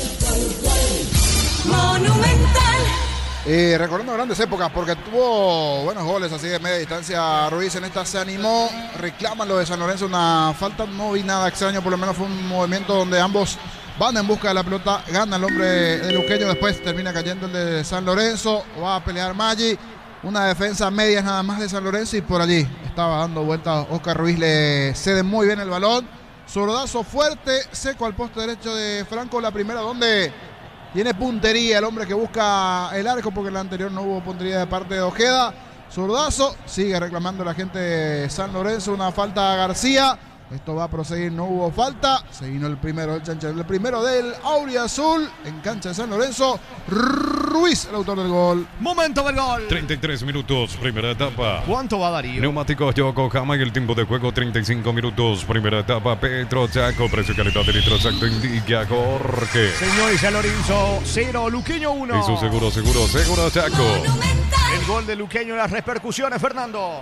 Monumental. Y recordando grandes épocas, porque tuvo buenos goles así de media distancia. Ruiz en esta se animó, reclaman lo de San Lorenzo, una falta, no vi nada extraño, por lo menos fue un movimiento donde ambos van en busca de la pelota, gana el hombre de Luqueño, después termina cayendo el de San Lorenzo, va a pelear Maggi, una defensa media nada más de San Lorenzo y por allí estaba dando vueltas Oscar Ruiz, le cede muy bien el balón, zurdazo fuerte, seco al poste derecho de Franco, la primera donde... Tiene puntería el hombre que busca el arco porque en la anterior no hubo puntería de parte de Ojeda. Zurdazo, sigue reclamando la gente de San Lorenzo, una falta a García. Esto va a proseguir, no hubo falta. Se vino el primero del chancha, el primero del Auriazul en cancha de San Lorenzo. Ruiz, el autor del gol. Momento del gol. treinta y tres minutos, primera etapa. ¿Cuánto va Darío? Neumáticos Yokohama y el tiempo de juego treinta y cinco minutos. Primera etapa, Petro Chaco, precio y calidad de litro exacto indica Jorge. Señores, San Lorenzo cero, Luqueño uno. Y su seguro, seguro, seguro Chaco. El gol de Luqueño, las repercusiones, Fernando.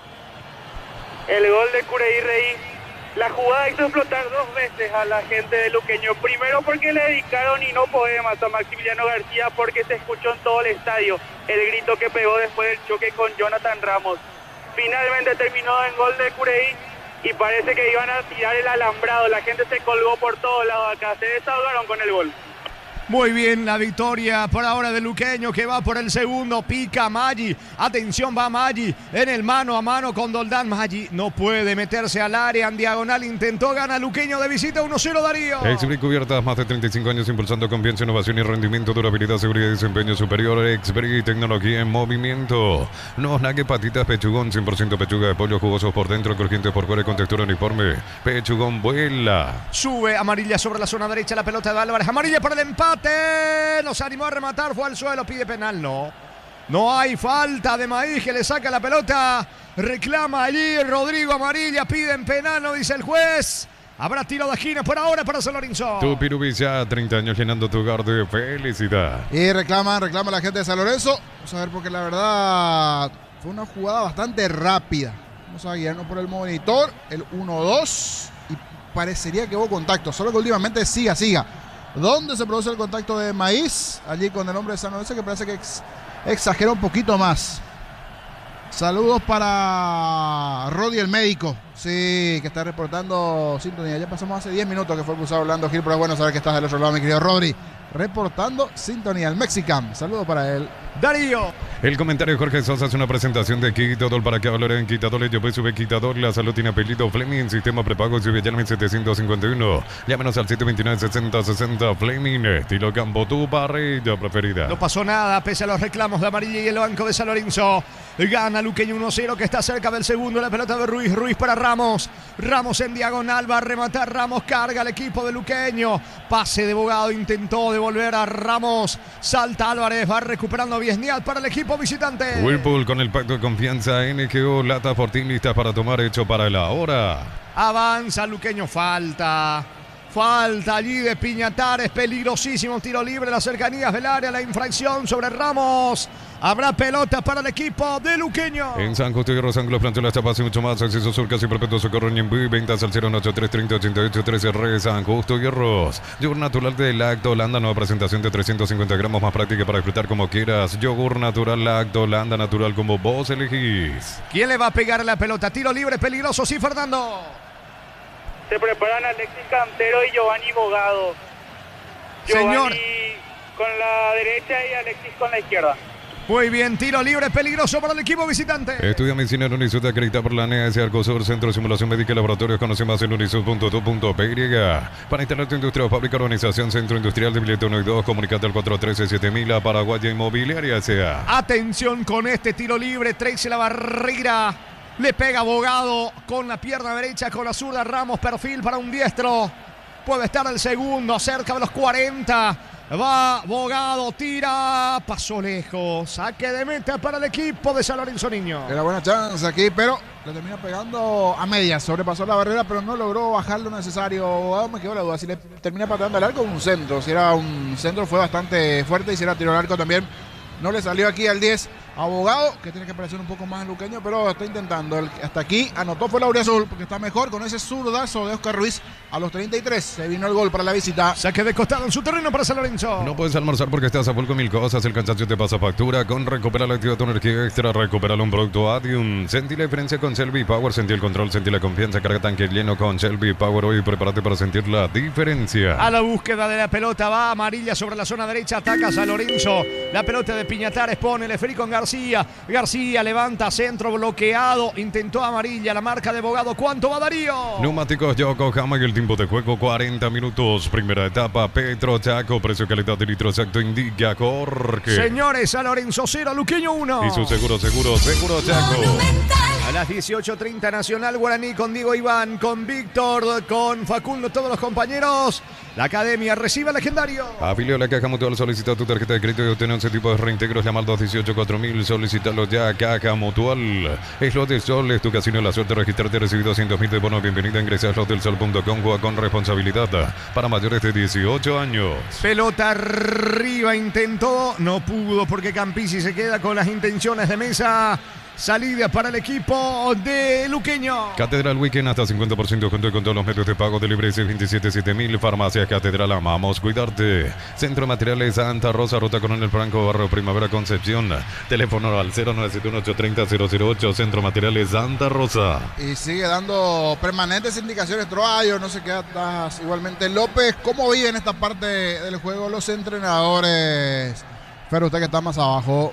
El gol de Cureí Rey. La jugada hizo explotar dos veces a la gente de Luqueño. Primero porque le dedicaron y no poemas a Maximiliano García porque se escuchó en todo el estadio el grito que pegó después del choque con Jonathan Ramos. Finalmente terminó en gol de Cureí y parece que iban a tirar el alambrado. La gente se colgó por todos lados acá. Se desahogaron con el gol. Muy bien, la victoria por ahora de Luqueño que va por el segundo, pica Maggi, atención, va Maggi en el mano a mano con Doldán. Maggi no puede meterse al área, en diagonal intentó, gana Luqueño de visita uno cero Darío. Exbri Cubiertas, más de treinta y cinco años impulsando confianza, innovación y rendimiento, durabilidad, seguridad y desempeño superior. Exbri, tecnología en movimiento. No nague patitas pechugón, cien por ciento pechuga de pollo, jugosos por dentro, crujientes por fuera y con textura uniforme. Pechugón vuela. Sube amarilla sobre la zona derecha, la pelota de Álvarez, amarilla para el empate. Nos animó a rematar, fue al suelo, pide penal, no. No hay falta de Maíz que le saca la pelota. Reclama allí Rodrigo Amarilla, piden penal, no dice el juez. Habrá tiro de esquina por ahora para San Lorenzo. Tu Pirubiza, treinta años llenando tu hogar de felicidad. Y reclama, reclama la gente de San Lorenzo. Vamos a ver porque la verdad fue una jugada bastante rápida. Vamos a guiarnos por el monitor, el uno dos. Y parecería que hubo contacto, solo que últimamente siga, siga. ¿Dónde se produce el contacto de Maíz? Allí con el hombre de San Lorenzo que parece que ex, exagera un poquito más. Saludos para Rodi el médico. Sí, que está reportando sintonía. Ya pasamos hace diez minutos que fue cruzado Orlando Gil, pero es bueno saber que estás del otro lado, mi querido Rodri. Reportando sintonía, el Mexican. Saludos para él. Darío. El comentario de Jorge Sosa es una presentación de Quitadol para que hablar en Quitadol. Yo sube Quitadol. La salud tiene apellido Fleming. Sistema prepago sube llame setecientos cincuenta y uno. Llámenos al siete dos nueve, sesenta sesenta. Fleming. Estilo campo, tu parrilla preferida. No pasó nada pese a los reclamos de Amarilla y el banco de San Lorenzo. Gana Luqueño uno cero que está cerca del segundo. La pelota de Ruiz. Ruiz para Ramos. Ramos en diagonal. Va a rematar Ramos. Carga al equipo de Luqueño. Pase de Bogado. Intentó devolver a Ramos. Salta Álvarez. Va recuperando Viesniat para el equipo visitante. Whirlpool con el pacto de confianza. N G O Lata Fortín listas para tomar, hecho para la hora. Avanza Luqueño, falta. Falta allí de Piñatares, peligrosísimo tiro libre, las cercanías del área, la infracción sobre Ramos. Habrá pelota para el equipo de Luqueño. En San Justo y Ángulo planteó la chapa y mucho más. Acceso sur casi perpetuo socorro en ventas al cero ocho tres treinta ochenta y ocho trece R. San Justo y Arroz. Yogur natural de Lacto Holanda, nueva presentación de trescientos cincuenta gramos, más práctica para disfrutar como quieras. Yogur natural Lacto Holanda, natural como vos elegís. ¿Quién le va a pegar la pelota? Tiro libre, peligroso, sí, Fernando. Se preparan Alexis Cantero y Giovanni Bogado. Señor. Giovanni con la derecha y Alexis con la izquierda. Muy bien, tiro libre, peligroso para el equipo visitante. Estudia medicina en Unisud, acreditada por la N A S Arcosur, Centro de Simulación Médica y Laboratorios. Conoce más en unisud punto do punto p y. Para instalar tu industria o fábrica, organización Centro Industrial de Billete uno y dos, comunicate al cuatro uno tres siete mil a Paraguaya Inmobiliaria S A. Atención con este tiro libre, Tracy La Barrera. Le pega Bogado con la pierna derecha, con la zurda Ramos, perfil para un diestro. Puede estar el segundo, cerca de los cuarenta. Va Bogado, tira, pasó lejos. Saque de meta para el equipo de San Lorenzo Niño. Era buena chance aquí, pero le termina pegando a medias. Sobrepasó la barrera, pero no logró bajar lo necesario. Bogado, me quedó la duda si le termina pateando al arco o un centro. Si era un centro fue bastante fuerte y si era tiro al arco también. No le salió aquí al diez. Abogado, que tiene que parecer un poco más Luqueño, pero está intentando. El, hasta aquí anotó fue Lauriazul, porque está mejor con ese zurdazo de Oscar Ruiz a los treinta y tres. Se vino el gol para la visita. Saque de costado en su terreno para San Lorenzo. No puedes almorzar porque estás a full con mil cosas. El cansancio te pasa factura. Con Recupera la activa tu energía extra. Recupera un producto Adium. Sentí la diferencia con Shelby Power. Sentí el control, sentí la confianza. Carga tanque lleno con Shelby Power. Hoy prepárate para sentir la diferencia. A la búsqueda de la pelota va amarilla sobre la zona derecha. Ataca San Lorenzo. La pelota de Piñatares pone el esférico en García. García levanta, centro bloqueado, intentó amarilla, la marca de Bogado. ¿Cuánto va Darío? Neumáticos Yokohama y el tiempo de juego cuarenta minutos. Primera etapa, Petro Chaco, precio calidad de litro exacto indica Jorge. Señores, San Lorenzo cero, Luqueño uno. Y su seguro, seguro, seguro Chaco. A las dieciocho treinta Nacional Guaraní con Diego Iván, con Víctor, con Facundo, todos los compañeros. La academia recibe al legendario. Afilio a la Caja Mutual, solicita tu tarjeta de crédito y obtener ese tipo de reintegros. Llama al dos dieciocho cuatro mil, solicítalo ya. Caja Mutual. Slot del Sol, es tu casino, la suerte de registrarte, recibido doscientos mil de bono. Bienvenida, ingresa a slot del sol punto com, juega con responsabilidad. Para mayores de dieciocho años. Pelota arriba, intentó, no pudo porque Campisi se queda con las intenciones de mesa. Salida para el equipo de Luqueño. Catedral Weekend hasta cincuenta por ciento junto con todos los medios de pago de libre seis veintisiete siete mil. Farmacia Catedral, amamos cuidarte. Centro de Materiales Santa Rosa, Ruta Coronel Franco, Barrio Primavera Concepción. Teléfono al cero nueve siete uno ocho tres cero cero cero ocho. Centro Materiales Santa Rosa. Y sigue dando permanentes indicaciones Troayo, no se queda atrás. Igualmente López, ¿cómo viven esta parte del juego los entrenadores? Pero usted que está más abajo.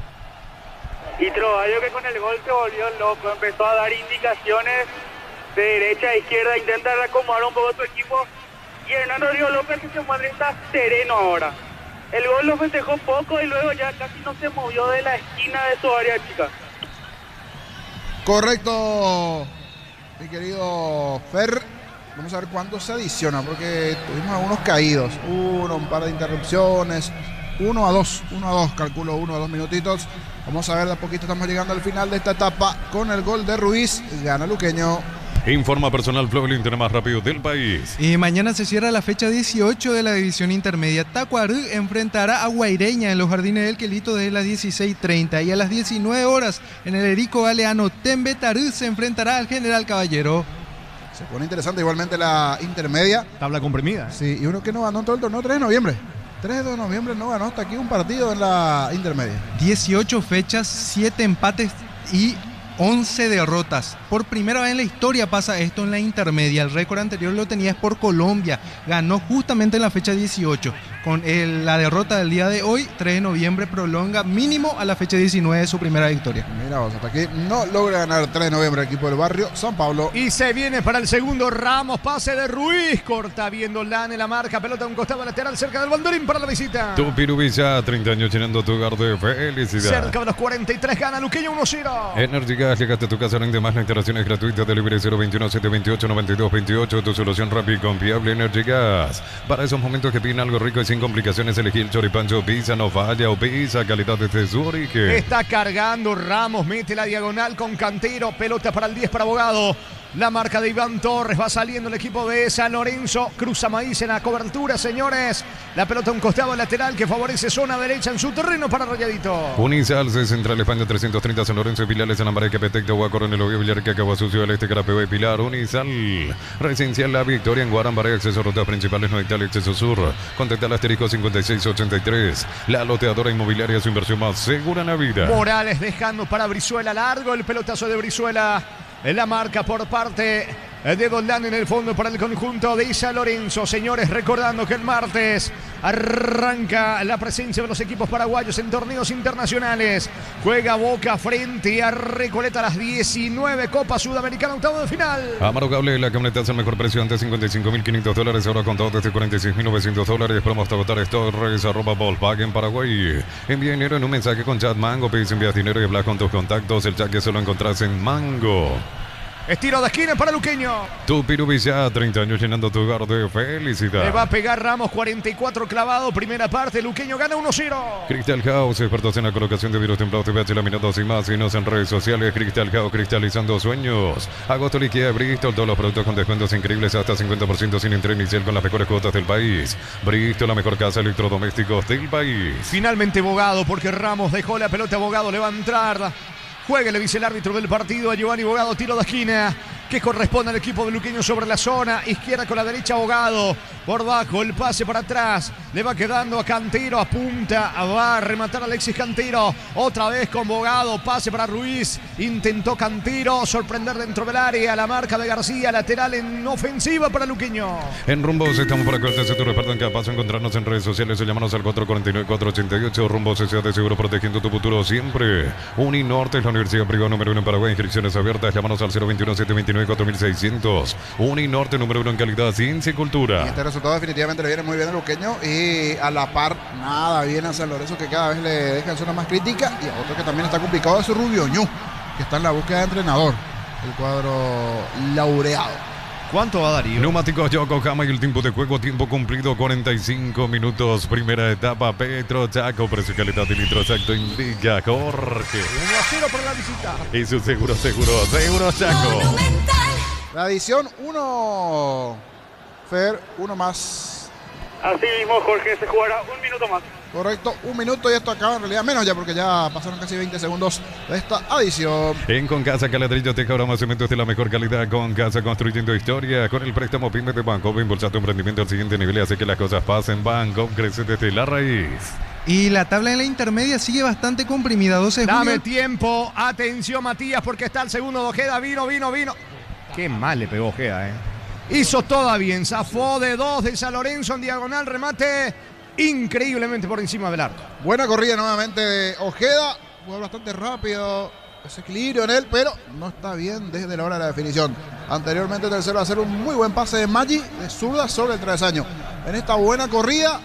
Y Trovallo, que con el gol se volvió loco, empezó a dar indicaciones de derecha a izquierda, intentar acomodar un poco su equipo. Y Hernán Rodrigo López, que se muestra, está sereno ahora. El gol lo festejó poco y luego ya casi no se movió de la esquina de su área chica. Correcto, mi querido Fer. Vamos a ver cuánto se adiciona, porque tuvimos algunos caídos. Uno, un par de interrupciones. Uno a dos, uno a dos, calculo uno a dos minutitos. Vamos a ver, de a poquito estamos llegando al final de esta etapa con el gol de Ruiz. Gana Luqueño. Informa Personal Flow, el internet más rápido del país. Y mañana se cierra la fecha dieciocho de la división intermedia. Tacuarú enfrentará a Guaireña en los Jardines del Quelito desde las dieciséis treinta. Y a las diecinueve horas en el Erico Galeano, Tembetarú se enfrentará al General Caballero. Se pone interesante igualmente la intermedia. Tabla comprimida. Sí, y uno que no ganó todo el torneo, tres de noviembre. tres de noviembre no ganó hasta aquí un partido en la intermedia. dieciocho fechas, siete empates y once derrotas. Por primera vez en la historia pasa esto en la intermedia. El récord anterior lo tenía por Colombia. Ganó justamente en la fecha dieciocho. Con el, la derrota del día de hoy, tres de noviembre prolonga mínimo a la fecha diecinueve de su primera victoria. Mira vos, hasta aquí no logra ganar tres de noviembre el equipo del barrio San Pablo. Y se viene para el segundo Ramos, pase de Ruiz, corta viendo Lane la marca, pelota a un costado lateral cerca del banderín para la visita. Tu Pirubilla, treinta años llenando tu hogar de felicidad. Cerca de los cuarenta y tres gana Luqueño uno cero. Energy Gas, llegaste a tu casa, rinde más, la instalación es gratuita, delivery cero veintiuno setecientos veintiocho noventa y dos veintiocho, tu solución rápida y confiable Energy Gas. Para esos momentos que piden algo rico y sin complicaciones, elegí el choripancho pizza, no falla o pizza, calidad desde su origen. Está cargando Ramos, mete la diagonal con Cantero, pelota para el diez para Bogado. La marca de Iván Torres, va saliendo el equipo de San Lorenzo. Cruza Maíz en la cobertura, señores. La pelota a un costado lateral que favorece zona derecha en su terreno para Rayadito. Unisal, Central España trescientos treinta, San Lorenzo y Pilares, San Ambareque, Petecta, Coronel Oviedo, Villarrica, Sucio del Este, Carapeo y Pilar. Unisal, Residencial La Victoria en Guarambaré, acceso a rutas principales, no Italia, acceso sur. Contacta al asterisco cincuenta y seis ochenta y tres. La loteadora inmobiliaria, su inversión más segura en la vida. Morales dejando para Brizuela, largo el pelotazo de Brizuela. En la marca por parte de Doldán en el fondo para el conjunto de San Lorenzo. Señores, recordando que el martes arranca la presencia de los equipos paraguayos en torneos internacionales. Juega Boca frente a Recoleta a las diecinueve. Copa Sudamericana, octavo de final. Amaro Cable, la camioneta es el mejor precio antes cincuenta y cinco mil quinientos dólares. Ahora contado desde cuarenta y seis mil novecientos dólares. Promo hasta agotar Torres, arroba Volkswagen Paraguay. Envía dinero en un mensaje con chat Mango. Pedís envías dinero y hablas con tus contactos. El chat que solo encontrás en Mango. Estiro de esquina para Luqueño. Tu Pirubilla, treinta años llenando tu hogar de felicidad. Le va a pegar Ramos, cuarenta y cuatro clavado. Primera parte, Luqueño gana uno cero. Crystal House, expertos en la colocación de virus templados, T V H, laminados y más. Síguenos en redes sociales. Crystal House, cristalizando sueños. Agosto liquida Bristol, todos los productos con descuentos increíbles hasta cincuenta por ciento sin entrega inicial con las mejores cuotas del país. Bristol, la mejor casa de electrodomésticos del país. Finalmente Bogado, porque Ramos dejó la pelota. Bogado le va a entrar. Juega, le dice el árbitro del partido a Giovanni Bogado, tiro de esquina que corresponde al equipo de Luqueño sobre la zona izquierda con la derecha. Bogado por bajo, el pase para atrás, le va quedando a Cantero, apunta, va a rematar a Alexis Cantero, otra vez con Bogado, pase para Ruiz, intentó Cantero sorprender dentro del área, la marca de García, lateral en ofensiva para Luqueño. En Rumbos estamos para cortesía tu reparto en cada paso, encontrarnos en redes sociales o llamarnos al cuatro cuatro nueve, cuatro ocho ocho. Rumbos S A de seguro, protegiendo tu futuro siempre. Uninorte es la universidad privada número uno en Paraguay, inscripciones abiertas, llámanos al cero veintiuno, setecientos veintinueve, cuatro mil seiscientos. Uninorte número uno en calidad, ciencia y cultura. Y este resultado definitivamente le viene muy bien a Luqueño y a la par nada bien a San Lorenzo, que cada vez le deja en zona más crítica, y a otro que también está complicado es Rubio Ñu, que está en la búsqueda de entrenador, el cuadro laureado. ¿Cuánto va a dar? Neumáticos Yokohama y el tiempo de juego, tiempo cumplido, cuarenta y cinco minutos. Primera etapa, Petro Chaco, precio, calidad y litro exacto indica Jorge. uno a cero para la visita. Y su seguro, seguro, seguro Chaco. La edición uno, Fer, uno más. Así mismo, Jorge, se jugará un minuto más. Correcto, un minuto y esto acaba en realidad menos ya porque ya pasaron casi veinte segundos de esta adición. En Concasa Caladrillo te cobramos cementos de la mejor calidad. Concasa, construyendo historia. Con el préstamo PYME de Banco, impulsa tu emprendimiento al siguiente nivel y hace que las cosas pasen. Banco crece desde la raíz. Y la tabla en la intermedia sigue bastante comprimida. doce de Dame junio. tiempo, atención Matías, porque está el segundo de Ojeda. Vino, vino, vino. Qué mal le pegó Ojeda, eh. Hizo toda bien, zafó de dos de San Lorenzo en diagonal, remate increíblemente por encima del arco. Buena corrida nuevamente de Ojeda, fue bastante rápido, ese equilibrio en él, pero no está bien desde la hora de la definición. Anteriormente tercero a hacer un muy buen pase de Maggi de zurda sobre el travesaño. En esta buena corrida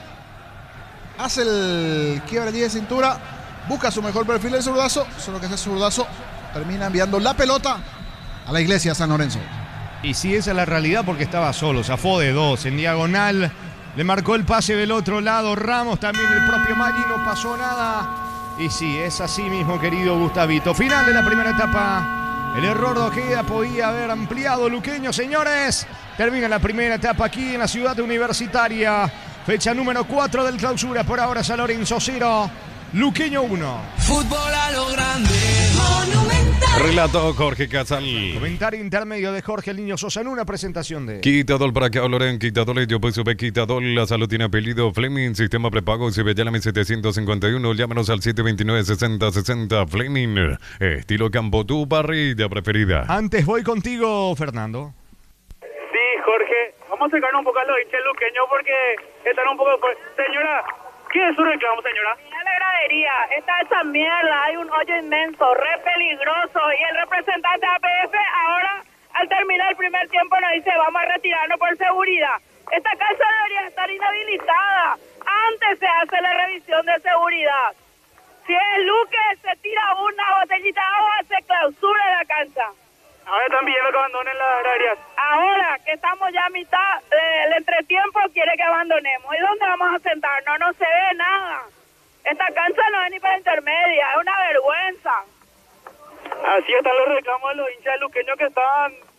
hace el quiebre allí de cintura, busca su mejor perfil del zurdazo, solo que ese zurdazo termina enviando la pelota a la iglesia de San Lorenzo. Y sí, esa es la realidad porque estaba solo, zafó de dos en diagonal. Le marcó el pase del otro lado Ramos, también el propio Maggi, no pasó nada. Y sí, es así mismo, querido Gustavito. Final de la primera etapa. El error de Ojeda podía haber ampliado Luqueño, señores. Termina la primera etapa aquí en la ciudad universitaria. Fecha número cuatro del clausura. Por ahora San Lorenzo cero, Luqueño uno. Fútbol a lo grande, Monumental. Relato Jorge Casal. Comentario intermedio de Jorge El Niño Sosa en una presentación de Quitadol para que Loren, Quitadol, yo pues sube Quitadol, la salud tiene apellido Fleming, sistema prepago, si ve llámame setecientos cincuenta y uno, llámanos al siete veintinueve, sesenta sesenta, Fleming, estilo campo, tu parrilla preferida. Antes voy contigo, Fernando. Sí, Jorge, vamos a acercarnos un poco a los hinchas luqueños porque están un poco... Señora, ¿qué es su reclamo, señora? La gradería, está hecha mierda, hay un hoyo inmenso, re peligroso, y el representante de A P F ahora, al terminar el primer tiempo, nos dice vamos a retirarnos por seguridad. Esta cancha debería estar inhabilitada, antes se hace la revisión de seguridad. Si es Luque, se tira una botellita de agua, se clausura la cancha. Ahora están pidiendo que abandonen las graderías. Ahora que estamos ya a mitad del entretiempo, quiere que abandonemos. ¿Y dónde vamos a sentarnos? No se ve nada. Esta cancha no es ni para intermedia, es una vergüenza. Así están los reclamos de los hinchas luqueños que están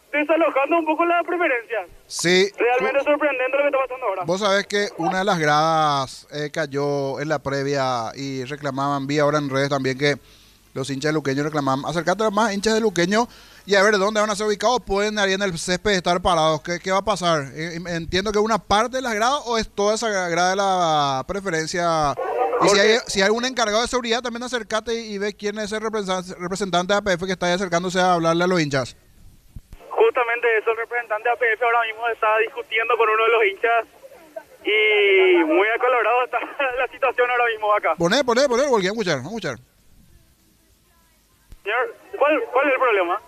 desalojando un poco la preferencia. Sí. Realmente sorprendente lo que está pasando ahora. Vos sabés que una de las gradas eh, cayó en la previa y reclamaban, vi ahora en redes también que los hinchas de Luqueño reclamaban, acercate a más hinchas de Luqueño y a ver dónde van a ser ubicados, pueden ahí en el césped estar parados. ¿Qué, qué va a pasar? Eh, entiendo que una parte de las gradas o es toda esa grada de la preferencia. Y si hay, si hay un encargado de seguridad, también acércate y, y ve quién es el representante, representante de A P F que está ahí acercándose a hablarle a los hinchas. Justamente eso, el representante de A P F ahora mismo está discutiendo con uno de los hinchas y muy acolorado está la situación ahora mismo acá. Poné, poné, poné, porque vamos a escuchar, vamos a escuchar. Señor, ¿cuál, cuál es el problema?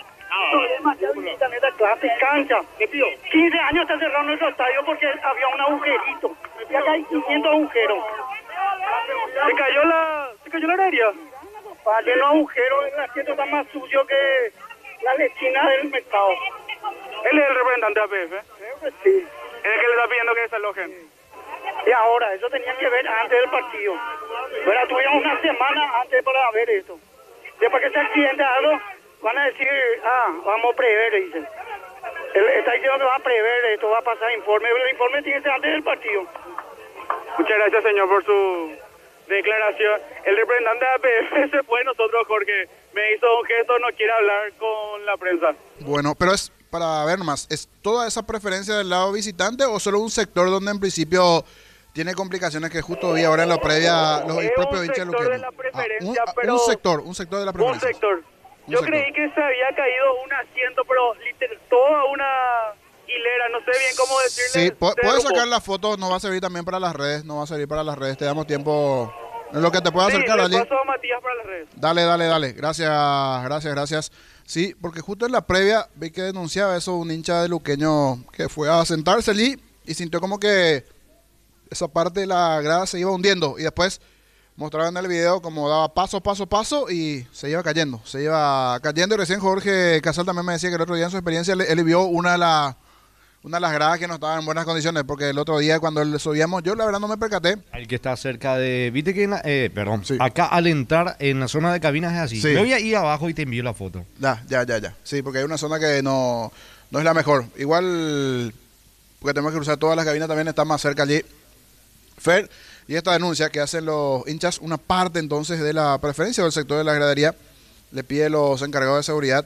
Cancha. quince años está cerrado nuestro estadio porque había un agujerito. Y acá hay quinientos agujeros. ¿Se cayó la, se cayó la aérea? Vale, los agujeros, el asiento está más sucio que la lechina del mercado. Él es el representante de A P F. Creo que sí. Es el que le está pidiendo que desalojen. Y ahora, eso tenía que ver antes del partido. Pero tuvimos una semana antes para ver esto. Después que se accidente algo, van a decir, ah, vamos a prever, dicen. Él está diciendo que va a prever esto, va a pasar informe, pero el informe tiene que ser antes del partido. Muchas gracias, señor, por su declaración. El representante de A P F se fue, nosotros, Jorge, me hizo un gesto, no quiere hablar con la prensa. Bueno, pero es, para ver más, ¿es toda esa preferencia del lado visitante o solo un sector donde en principio tiene complicaciones que justo vi ahora en la previa los propios hinchas luqueños? Ah, un, un sector, un sector de la preferencia. Un sector. Yo un creí sector. que se había caído un asiento, pero literal, toda una hilera, no sé bien cómo decirle. Sí, puedes sacar la foto, no va a servir también para las redes, no va a servir para las redes, te damos tiempo en lo que te pueda acercar sí, allí. Paso a Matías para las redes. Dale, dale, dale, gracias, gracias, gracias. Sí, porque justo en la previa vi que denunciaba eso un hincha de Luqueño que fue a sentarse allí y sintió como que esa parte de la grada se iba hundiendo y después mostraban en el video como daba paso, paso, paso y se iba cayendo, se iba cayendo y recién Jorge Casal también me decía que el otro día en su experiencia él, él vio una de, la, una de las gradas que no estaba en buenas condiciones porque el otro día cuando él subíamos, yo la verdad no me percaté. El que está cerca de, viste que, en la, eh, perdón, sí. acá al entrar en la zona de cabinas es así, sí. Me voy ahí abajo y te envío la foto. Ya, ya, ya, ya, sí, porque hay una zona que no, no es la mejor, igual porque tenemos que cruzar todas las cabinas también está más cerca allí. Fer, y esta denuncia que hacen los hinchas, una parte entonces de la preferencia del sector de la gradería, le pide a los encargados de seguridad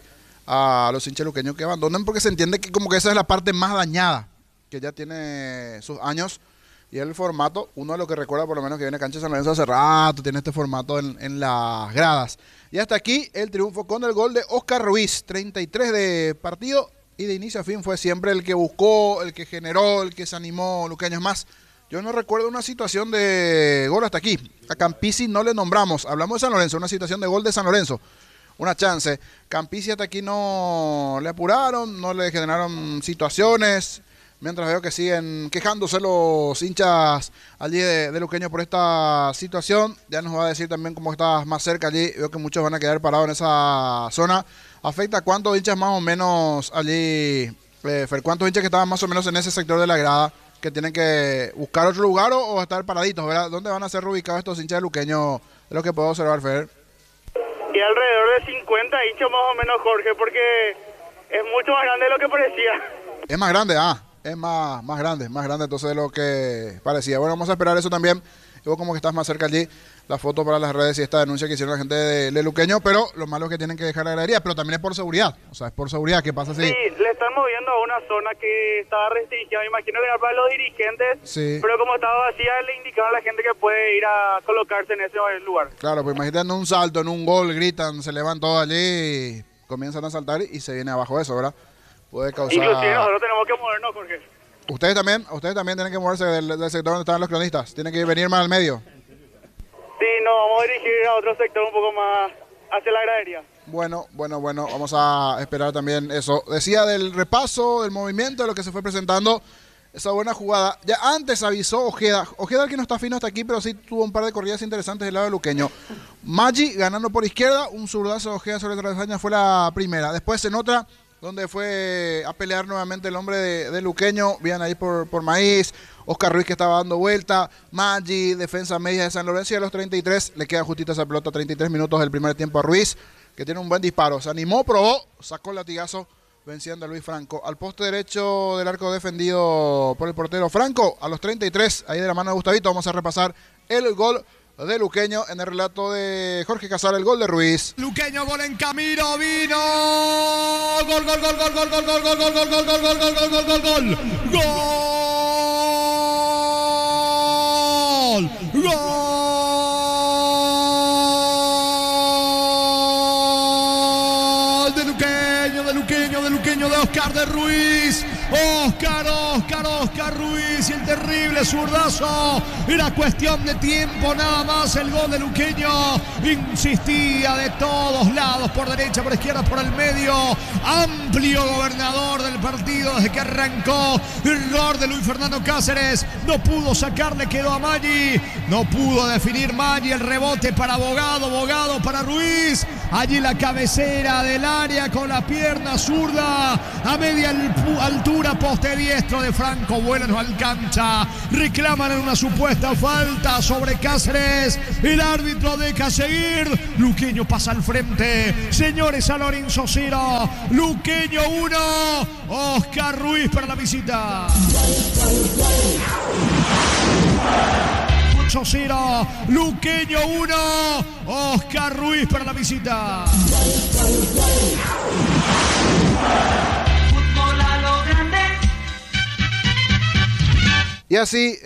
a los hinchas luqueños que abandonen porque se entiende que como que esa es la parte más dañada, que ya tiene sus años y el formato, uno de los que recuerda por lo menos que viene a Cancha de San Lorenzo hace rato, tiene este formato en, en las gradas. Y hasta aquí el triunfo con el gol de Oscar Ruiz, treinta y tres de partido y de inicio a fin fue siempre el que buscó, el que generó, el que se animó, luqueños más. Yo no recuerdo una situación de gol hasta aquí. A Campisi no le nombramos. Hablamos de San Lorenzo, una situación de gol de San Lorenzo. Una chance. Campisi hasta aquí no le apuraron, no le generaron situaciones. Mientras veo que siguen quejándose los hinchas allí de, de Luqueño por esta situación. Ya nos va a decir también cómo está más cerca allí. Veo que muchos van a quedar parados en esa zona. ¿Afecta a cuántos hinchas más o menos allí, eh, Fer? ¿Cuántos hinchas que estaban más o menos en ese sector de la grada? Que tienen que buscar otro lugar o, o estar paraditos, ¿verdad? ¿Dónde van a ser reubicados estos hinchas de Luqueño? De lo que puedo observar, Fer. Y alrededor de cincuenta hinchas más o menos, Jorge, porque es mucho más grande de lo que parecía. Es más grande, ah, es más, más grande, más grande entonces de lo que parecía. Bueno, vamos a esperar eso también. Y vos como que estás más cerca allí, la foto para las redes y esta denuncia que hicieron la gente de, de Luqueño, pero lo malo es que tienen que dejar la gradería, pero también es por seguridad, o sea, es por seguridad. ¿Qué pasa si...? Sí, le están moviendo a una zona que estaba restringida, me imagino que era para los dirigentes, sí. Pero como estaba vacía le indicaron a la gente que puede ir a colocarse en ese lugar. Claro, pues imagínate en un salto, en un gol, gritan, se levantan todos allí, comienzan a saltar y se viene abajo eso, ¿verdad? Puede causar... Inclusive nosotros tenemos que movernos, Jorge. Ustedes también, ustedes también tienen que moverse del, del sector donde están los cronistas, tienen que venir más al medio. Sí, nos vamos a dirigir a otro sector un poco más hacia la gradería. Bueno, bueno, bueno, vamos a esperar también eso. Decía del repaso, del movimiento, de lo que se fue presentando, esa buena jugada. Ya antes avisó Ojeda, Ojeda que no está fino hasta aquí, pero sí tuvo un par de corridas interesantes del lado de Luqueño. Maggi ganando por izquierda, un zurdazo de Ojeda sobre travesaña fue la primera. Después en otra, donde fue a pelear nuevamente el hombre de, de Luqueño, bien ahí por, por Maíz, Oscar Ruiz que estaba dando vuelta, Maggi, defensa media de San Lorenzo y a los treinta y tres le queda justita esa pelota, treinta y tres minutos del primer tiempo a Ruiz, que tiene un buen disparo, se animó, probó, sacó el latigazo, venciendo a Luis Franco. Al poste derecho del arco defendido por el portero Franco, a los treinta y tres, ahí de la mano de Gustavito. Vamos a repasar el gol de Luqueño en el relato de Jorge Casal, el gol de Ruiz. Luqueño, gol en camino, vino. Gol, gol, gol, gol, gol, gol, gol, gol, gol, gol, gol, gol, gol, gol, gol, gol, gol, gol. Gol. Gol. De Luqueño, de Luqueño, de Luqueño, de Oscar de Ruiz. Oscar, Oscar, Oscar Ruiz y el terrible zurdazo. Era cuestión de tiempo nada más. El gol de Luqueño insistía de todos lados, por derecha, por izquierda, por el medio. Amplio gobernador del partido desde que arrancó. Error de Luis Fernando Cáceres. No pudo sacarle, quedó a Maggi. No pudo definir Maggi. El rebote para Bogado, Bogado para Ruiz. Allí la cabecera del área con la pierna zurda a media altura, poste diestro de Franco. Vuela, no alcanza. Reclaman en una supuesta falta sobre Cáceres. El árbitro deja seguir. Luqueño pasa al frente. Señores, San Lorenzo cero. Luqueño uno. Oscar Ruiz para la visita. cero. Luqueño uno. Oscar Ruiz para la visita. Y así